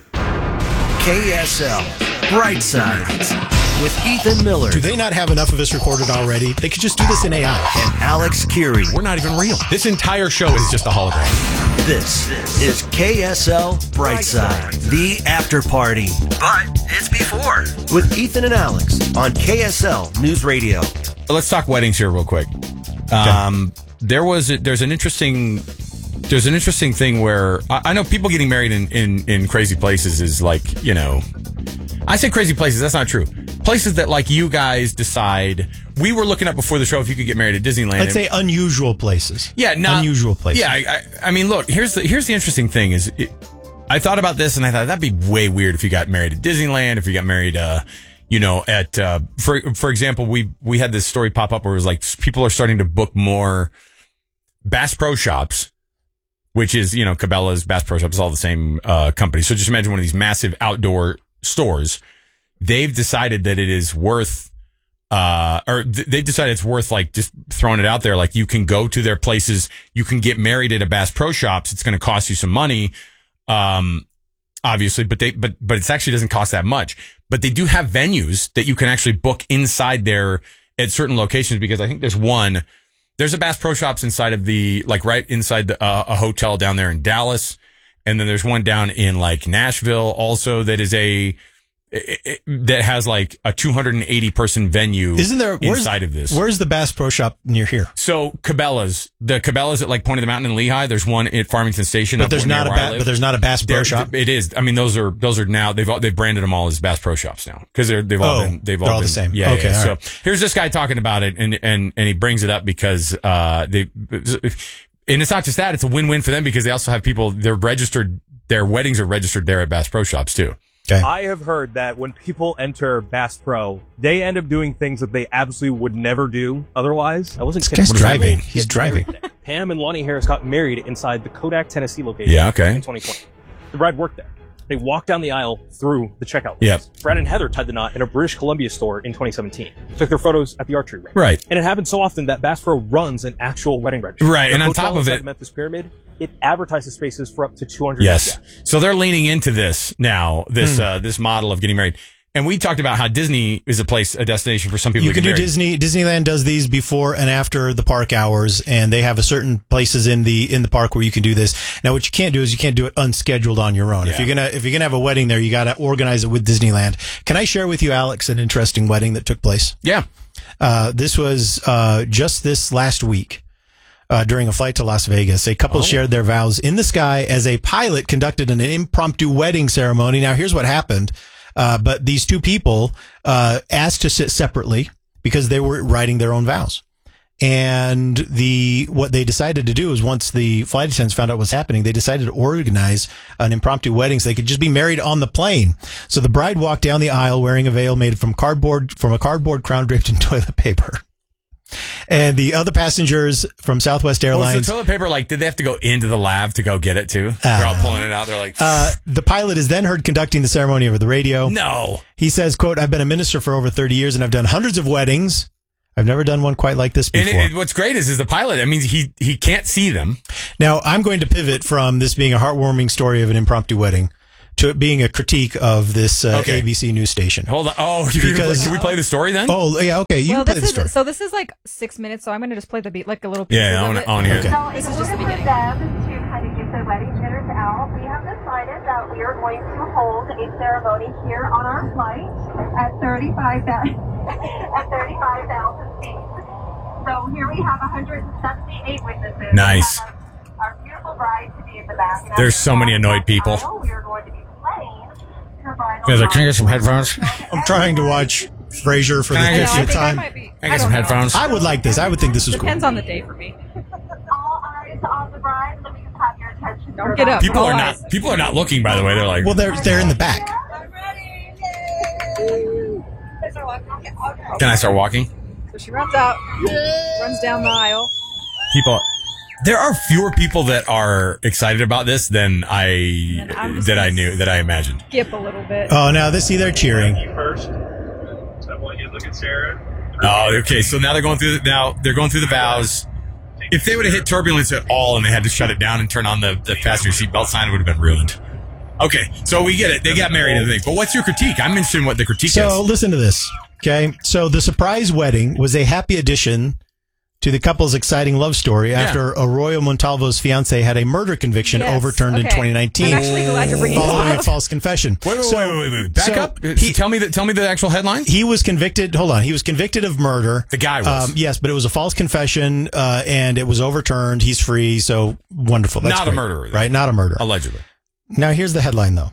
K S L Brightside with Ethan Miller. Do they not have enough of us recorded already? They could just do this in A I. And Alex Curie. We're not even real. This entire show is just a hologram. This is K S L Brightside, the after party. But it's before. With Ethan and Alex on K S L News Radio. Let's talk weddings here real quick. Um, there was a, there's an interesting there's an interesting thing where I, I know people getting married in, in, in crazy places is like, you know, I say crazy places. That's not true. Places that like you guys decide. We were looking up before the show if you could get married at Disneyland. Let's say unusual places. Yeah, not unusual places. Yeah, I, I, I mean, look. Here's the here's the interesting thing is, it, I thought about this and I thought that'd be way weird if you got married at Disneyland. If you got married, uh, you know, at uh, for for example, we we had this story pop up where it was like people are starting to book more Bass Pro Shops, which is, you know, Cabela's, Bass Pro Shops, all the same uh, company. So just imagine one of these massive outdoor stores. They've decided that it is worth, uh, or th- they've decided it's worth like just throwing it out there. Like you can go to their places, you can get married at a Bass Pro Shops. It's going to cost you some money, um, obviously, but they, but, but it actually doesn't cost that much. But they do have venues that you can actually book inside there at certain locations, because I think there's one, there's a Bass Pro Shops inside of the, like right inside the, uh, a hotel down there in Dallas. And then there's one down in like Nashville also that is a, It, it, that has like a two hundred eighty person venue. Isn't there inside of this? Where's the Bass Pro Shop near here? So Cabela's, the Cabela's at like Point of the Mountain in Lehigh. There's one at Farmington Station. But there's not a ba- but there's not a Bass Pro there, Shop. It is. I mean, those are those are now they've all, they've branded them all as Bass Pro Shops now because they're they've all oh, been they've they're all, all been, the same. Yeah. Okay. Yeah. So right. Here's this guy talking about it, and and and he brings it up because uh they and it's not just that, it's a win win for them because they also have people, they're registered, their weddings are registered there at Bass Pro Shops too. Okay. I have heard that when people enter Bass Pro, they end up doing things that they absolutely would never do otherwise. I wasn't kidding. He's driving. He's driving. Pam and Lonnie Harris got married inside the Kodak, Tennessee location yeah, okay. in twenty twenty. The bride worked there. They walked down the aisle through the checkout list. Yep. Brad and Heather tied the knot in a British Columbia store in twenty seventeen. Took their photos at the archery range. Right. And it happens so often that Bass Pro runs an actual wedding registry. Right, The and on hotel top of inside it- the Memphis Pyramid, it advertises spaces for up to two hundred Yes. guests. So they're leaning into this now, this Hmm. uh, this model of getting married. And we talked about how Disney is a place, a destination for some people You to can get do married. Disney. Disneyland does these before and after the park hours, and they have a certain places in the in the park where you can do this. Now, what you can't do is you can't do it unscheduled on your own. Yeah. If you're gonna if you're gonna have a wedding there, you got to organize it with Disneyland. Can I share with you, Alex, an interesting wedding that took place? Yeah. Uh, this was uh, just this last week. Uh, during a flight to Las Vegas, a couple Oh. shared their vows in the sky as a pilot conducted an impromptu wedding ceremony. Now, here's what happened. Uh, but these two people uh, asked to sit separately because they were writing their own vows. And the what they decided to do is once the flight attendants found out what was happening, they decided to organize an impromptu wedding so they could just be married on the plane. So the bride walked down the aisle wearing a veil made from cardboard from a cardboard crown draped in toilet paper. And the other passengers from Southwest Airlines. Was the toilet paper, like, did they have to go into the lab to go get it too? Uh, They're all pulling it out. They're like, uh, the pilot is then heard conducting the ceremony over the radio. No. He says, quote, I've been a minister for over thirty years and I've done hundreds of weddings. I've never done one quite like this before. And it, what's great is, is the pilot, I mean, he, he can't see them. Now, I'm going to pivot from this being a heartwarming story of an impromptu wedding to it being a critique of this uh, Okay. A B C News station. Hold on. Oh, Because- can we play the story then? Oh, yeah, okay. You well, play this the is story. so this is like six minutes, so I'm going to just play the beat, like a little. Yeah, pieces I of wanna- it. I wanna hear it. So this is just the beginning. them to kind of give the wedding jitters out, we have decided that we are going to hold a ceremony here on our flight at thirty-five thousand at thirty-five thousand feet. So here we have one hundred seventy-eight witnesses. Nice. We have our, our beautiful bride to be in the back. And There's as so many annoyed we people. We are going to be playing her bridal Guys, like, can I get some song. headphones? I'm trying to watch Frasier for Can I the get fiftieth some- time. I be, I get some don't know. headphones. I would like this. I would think this was cool. Depends on the day for me. All eyes on the bride. Let me just have your attention. Don't get up. People All are eyes. not, people are not looking, by the way. They're like, Well, they're they're in the back. can I start walking? So she runs out, runs down the aisle. People, there are fewer people that are excited about this than I, And I'm just that I gonna knew, that I imagined. Skip a little bit. Oh, now this see they're cheering. First, so I want you to look at Sarah. Oh, okay. So now they're going through the, now they're going through the vows. If they would have hit turbulence at all and they had to shut it down and turn on the, the passenger seatbelt sign, it would have been ruined. Okay, so we get it. They got married and everything. But what's your critique? I'm interested in what the critique So is. listen to this. Okay. So the surprise wedding was a happy addition to the couple's exciting love story after Arroyo Montalvo's fiance had a murder conviction Yes, overturned in okay. twenty nineteen. I'm actually glad you're bringing following this a up. false confession. Wait, wait, So- wait, wait, wait, wait. Back so up. he- tell me the tell me the actual headline. He was convicted. Hold on. He was convicted of murder. The guy was. Um, yes, but it was a false confession, uh, and it was overturned. He's free. So wonderful. That's Not a great. murderer, though. right? Not a murderer. Allegedly. Now here's the headline, though.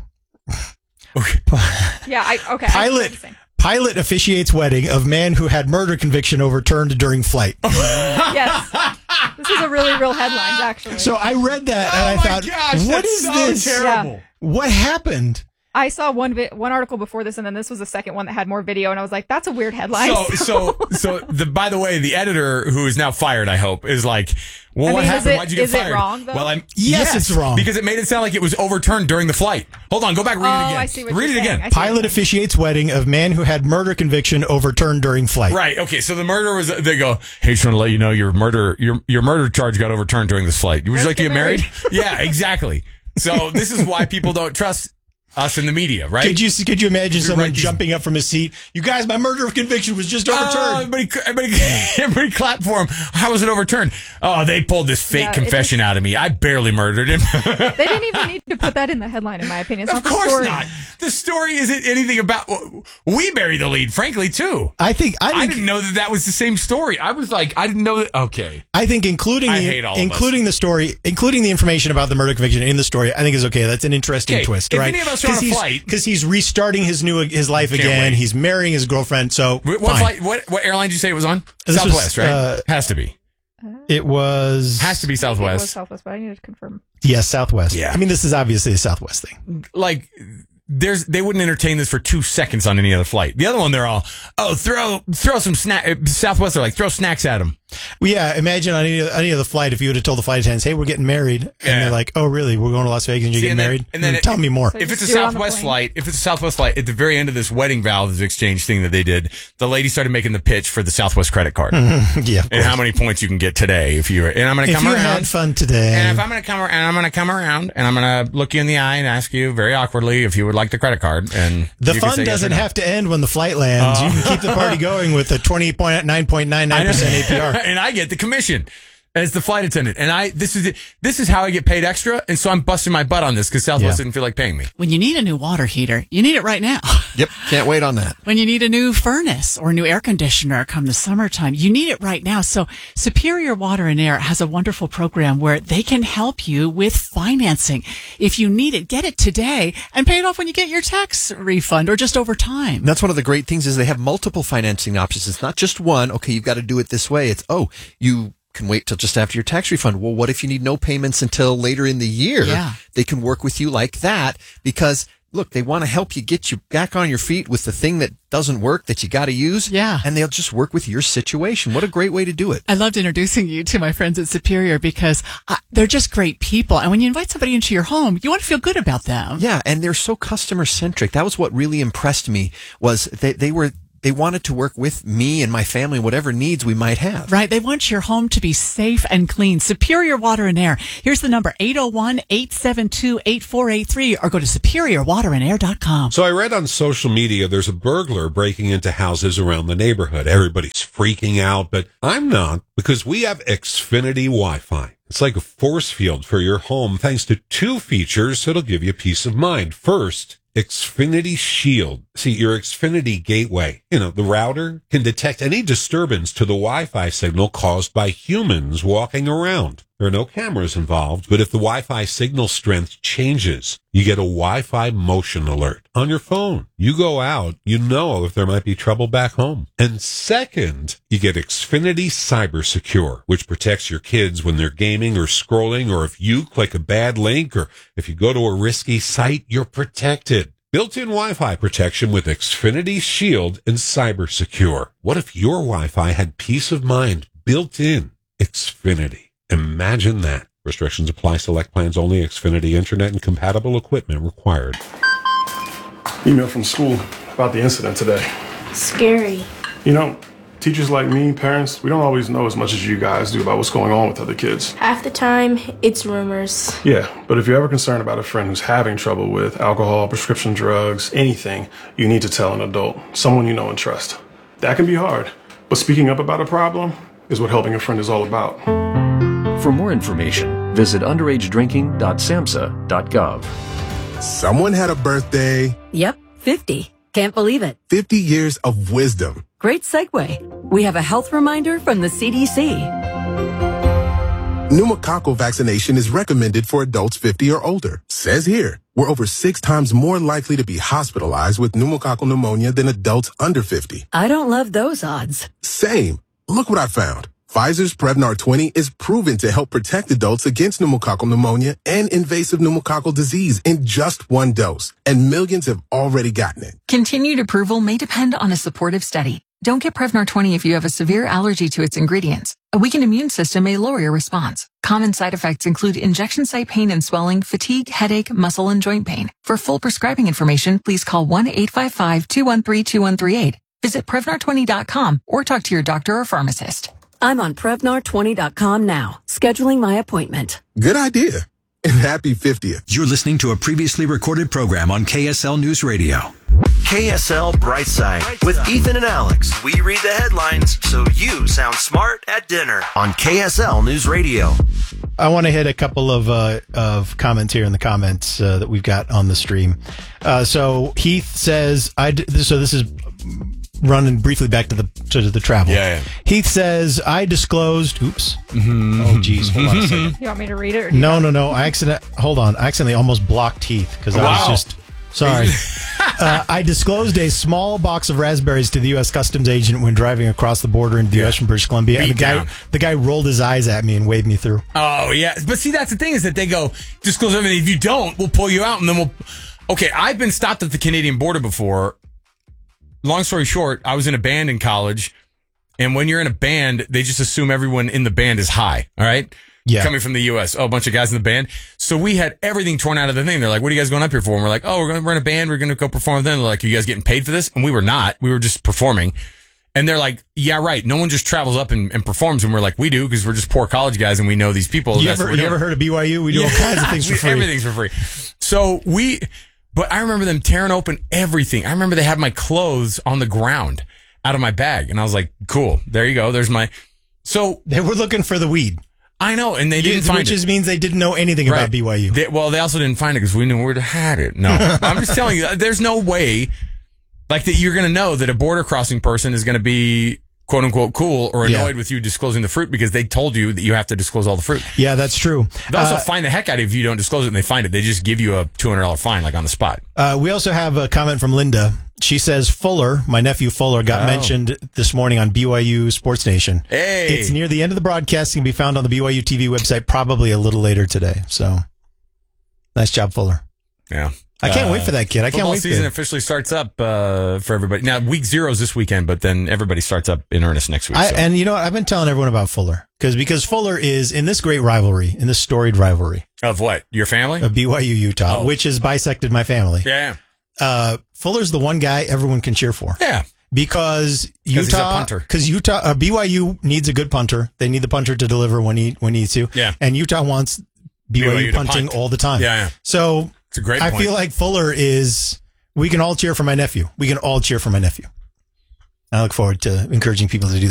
Yeah, I okay. I see what Pilot you're saying. pilot officiates wedding of man who had murder conviction overturned during flight. Yes, this is a really real headline, actually. So I read that and Oh I my thought, gosh, what that's is so this? terrible. What happened? I saw one vi- one article before this, and then this was the second one that had more video, and I was like, "That's a weird headline." So, so, so the, by the way, the editor who is now fired, I hope, is like, well, I what mean, is happened? it- Why'd you get is it fired? wrong, though? Well, I'm, Yes, it's wrong. because it made it sound like it was overturned during the flight. Hold on, go back, read Oh, it again. I see what read you're it saying. again. I see what Pilot officiates wedding of man who had murder conviction overturned during flight. Right. Okay. So the murder was. They go, hey, just want to let you know your murder, your your murder charge got overturned during this flight. Would you Let's like to get get married? yeah. Exactly. So this is why people don't trust us in the media, right? Could you could you imagine You someone write these- jumping up from his seat? You guys, my murder of conviction was just Oh, overturned. everybody, everybody, everybody clapped for him. How was it overturned? Oh, they pulled this fake Yeah, it confession out of me. I barely murdered him. They didn't even need to put that in the headline, in my opinion. It's Of not the course story. not. The story isn't anything about. We bury the lead, frankly, too. I think I I think didn't know that that was the same story. I was like, I didn't know that. Okay. I think including I the, hate all of us. including the story, including the information about the murder conviction in the story, I think is okay. That's an interesting Okay, twist, if right? any of us are on a he's, flight- because he's restarting his new his life Can't again. wait. He's marrying his girlfriend. So What fine. flight? What what airline did you say it was on? This was, Southwest, right? uh, Has to be. It was Has to be It was Southwest. Southwest, but I needed to confirm. yes, Southwest. Yeah. I mean, this is obviously a Southwest thing. Like, there's they wouldn't entertain this for two seconds on any other flight. The other one, they're all, oh, throw throw some snack. Southwest, they're like, throw snacks at them. Well, yeah, imagine on any any other flight if you would have told the flight attendants, "Hey, we're getting married," and Yeah. they're like, "Oh, really? We're going to Las Vegas and you're See, getting and then- married?" and then Mm, it- tell me more. So If it's a just do it on the Southwest plane. flight, if it's a Southwest flight, at the very end of this wedding vows exchange thing that they did, the lady started making the pitch for the Southwest credit card. yeah, of And how course. many points you can get today if you and I'm going to If come you around. had fun today, And if I'm going to come and I'm going to come around and I'm going to look you in the eye and ask you very awkwardly if you would like the credit card, and the you can fun say yes or doesn't no. have to end when the flight lands. Oh. You can keep the party going with a twenty point nine point nine nine percent A P R. and I get the commission. as the flight attendant. And I, this is, this is how I get paid extra. And so I'm busting my butt on this because Southwest Yeah. didn't feel like paying me. When you need a new water heater, you need it right now. Yep. Can't wait on that. When you need a new furnace or a new air conditioner come the summertime, you need it right now. So Superior Water and Air has a wonderful program where they can help you with financing. If you need it, get it today and pay it off when you get your tax refund or just over time. And that's one of the great things is they have multiple financing options. It's not just one. Okay, you've got to do it this way. It's, oh, you can wait till just after your tax refund. Well, what if you need no payments until later in the year? Yeah. They can work with you like that because look, they want to help you get you back on your feet with the thing that doesn't work that you got to use. Yeah. And they'll just work with your situation. What a great way to do it. I loved introducing you to my friends at Superior because uh, they're just great people. And when you invite somebody into your home, you want to feel good about them. Yeah. And they're so customer centric. That was what really impressed me was they, they were, they wanted to work with me and my family, whatever needs we might have. Right. They want your home to be safe and clean. Superior Water and Air. Here's the number, eight oh one, eight seven two, eight four eight three, or go to superior water and air dot com. So I read on social media there's a burglar breaking into houses around the neighborhood. Everybody's freaking out, but I'm not because we have Xfinity Wi-Fi. It's like a force field for your home thanks to two features that'll give you peace of mind. First, Xfinity Shield. See, your Xfinity gateway, you know, the router can detect any disturbance to the Wi-Fi signal caused by humans walking around. There are no cameras involved, but if the Wi-Fi signal strength changes, you get a Wi-Fi motion alert on your phone. You go out, you know if there might be trouble back home. And second, you get Xfinity Cyber Secure, which protects your kids when they're gaming or scrolling, or if you click a bad link, or if you go to a risky site, you're protected. Built-in Wi-Fi protection with Xfinity Shield and Cyber Secure. What if your Wi-Fi had peace of mind built in? Xfinity. Imagine that. Restrictions apply. Select plans only. Xfinity Internet and compatible equipment required. Email from school about the incident today. Scary. You know, teachers like me, parents, we don't always know as much as you guys do about what's going on with other kids. Half the time, it's rumors. Yeah, but if you're ever concerned about a friend who's having trouble with alcohol, prescription drugs, anything, you need to tell an adult, someone you know and trust. That can be hard, but speaking up about a problem is what helping a friend is all about. For more information, visit underage drinking dot samhsa dot gov. Someone had a birthday. Yep, fifty. Can't believe it. fifty years of wisdom. Great segue. We have a health reminder from the C D C. Pneumococcal vaccination is recommended for adults fifty or older. Says here, we're over six times more likely to be hospitalized with pneumococcal pneumonia than adults under fifty. I don't love those odds. Same. Look what I found. Pfizer's Prevnar twenty is proven to help protect adults against pneumococcal pneumonia and invasive pneumococcal disease in just one dose, and millions have already gotten it. Continued approval may depend on a supportive study. Don't get Prevnar twenty if you have a severe allergy to its ingredients. A weakened immune system may lower your response. Common side effects include injection site pain and swelling, fatigue, headache, muscle, and joint pain. For full prescribing information, please call one eight five five, two one three, two one three eight. Visit Prevnar twenty dot com or talk to your doctor or pharmacist. I'm on Prevnar twenty dot com now, scheduling my appointment. Good idea. And happy fiftieth. You're listening to a previously recorded program on K S L News Radio. K S L Brightside with Ethan and Alex. We read the headlines so you sound smart at dinner on K S L News Radio. I want to hit a couple of uh, of comments here in the comments uh, that we've got on the stream. Uh, so Heath says, "I d- so this is running briefly back to the to the travel." Yeah, yeah. Heath says, "I disclosed." Oops. Mm-hmm. Oh, geez. Hold on a second. You want me to read it? Or do you No, want- no, no. I accident. Hold on. I accidentally almost blocked Heath because I Wow. was just sorry. uh, I disclosed a small box of raspberries to the U S Customs agent when driving across the border into the U S from British Columbia, and the Beat guy down. the guy rolled his eyes at me and waved me through. Oh, yeah. But see, that's the thing is that they go, disclose everything. If you don't, we'll pull you out and then we'll. Okay, I've been stopped at the Canadian border before. Long story short, I was in a band in college, and when you're in a band, they just assume everyone in the band is high. All right. Yeah. Coming from the U S. Oh, a bunch of guys in the band. So we had everything torn out of the thing. They're like, what are you guys going up here for? And we're like, oh, we're going to, we're in a band. We're going to go perform with them. They're like, are you guys getting paid for this? And we were not. We were just performing. And they're like, yeah, right. No one just travels up and, and performs. And we're like, we do because we're just poor college guys and we know these people. You That's ever what we you do. ever heard of B Y U? We do all Yeah. kinds of things for We- free. Everything's for free. So we, but I remember them tearing open everything. I remember they had my clothes on the ground out of my bag. And I was like, cool. There you go. There's my, so they were looking for the weed. I know, and they Yeah, didn't find which it. is means they didn't know anything Right. about B Y U. They, well, they also didn't find it because we knew where to hide it. No, I'm just telling you, there's no way, like that, you're going to know that a border crossing person is going to be quote unquote cool or annoyed Yeah. with you disclosing the fruit because they told you that you have to disclose all the fruit. Yeah, that's true. They also Uh, find the heck out of you if you don't disclose it and they find it. They just give you a two hundred dollars fine, like on the spot. Uh, we also have a comment from Linda. She says Fuller, my nephew Fuller, got Oh. mentioned this morning on B Y U Sports Nation. Hey. It's near the end of the broadcast. It can be found on the B Y U T V website probably a little later today. So, nice job, Fuller. Yeah. I can't wait for that kid. I can't Football wait season to- officially starts up uh, for everybody. Now, week zero is this weekend, but then everybody starts up in earnest next week. I, so. and you know what? I've been telling everyone about Fuller because because Fuller is in this great rivalry, in this storied rivalry Of what? Your family? of B Y U Utah, Oh. which has bisected my family. Yeah. Uh, Fuller's the one guy everyone can cheer for. Yeah. Because 'Cause he's a Utah, punter. because Utah, uh, B Y U needs a good punter. They need the punter to deliver when he when he needs to. Yeah. And Utah wants B Y U, B Y U to punting punt. all the time. Yeah, yeah. So It's a great I point. feel like Fuller is. We can all cheer for my nephew. We can all cheer for my nephew. I look forward to encouraging people to do that.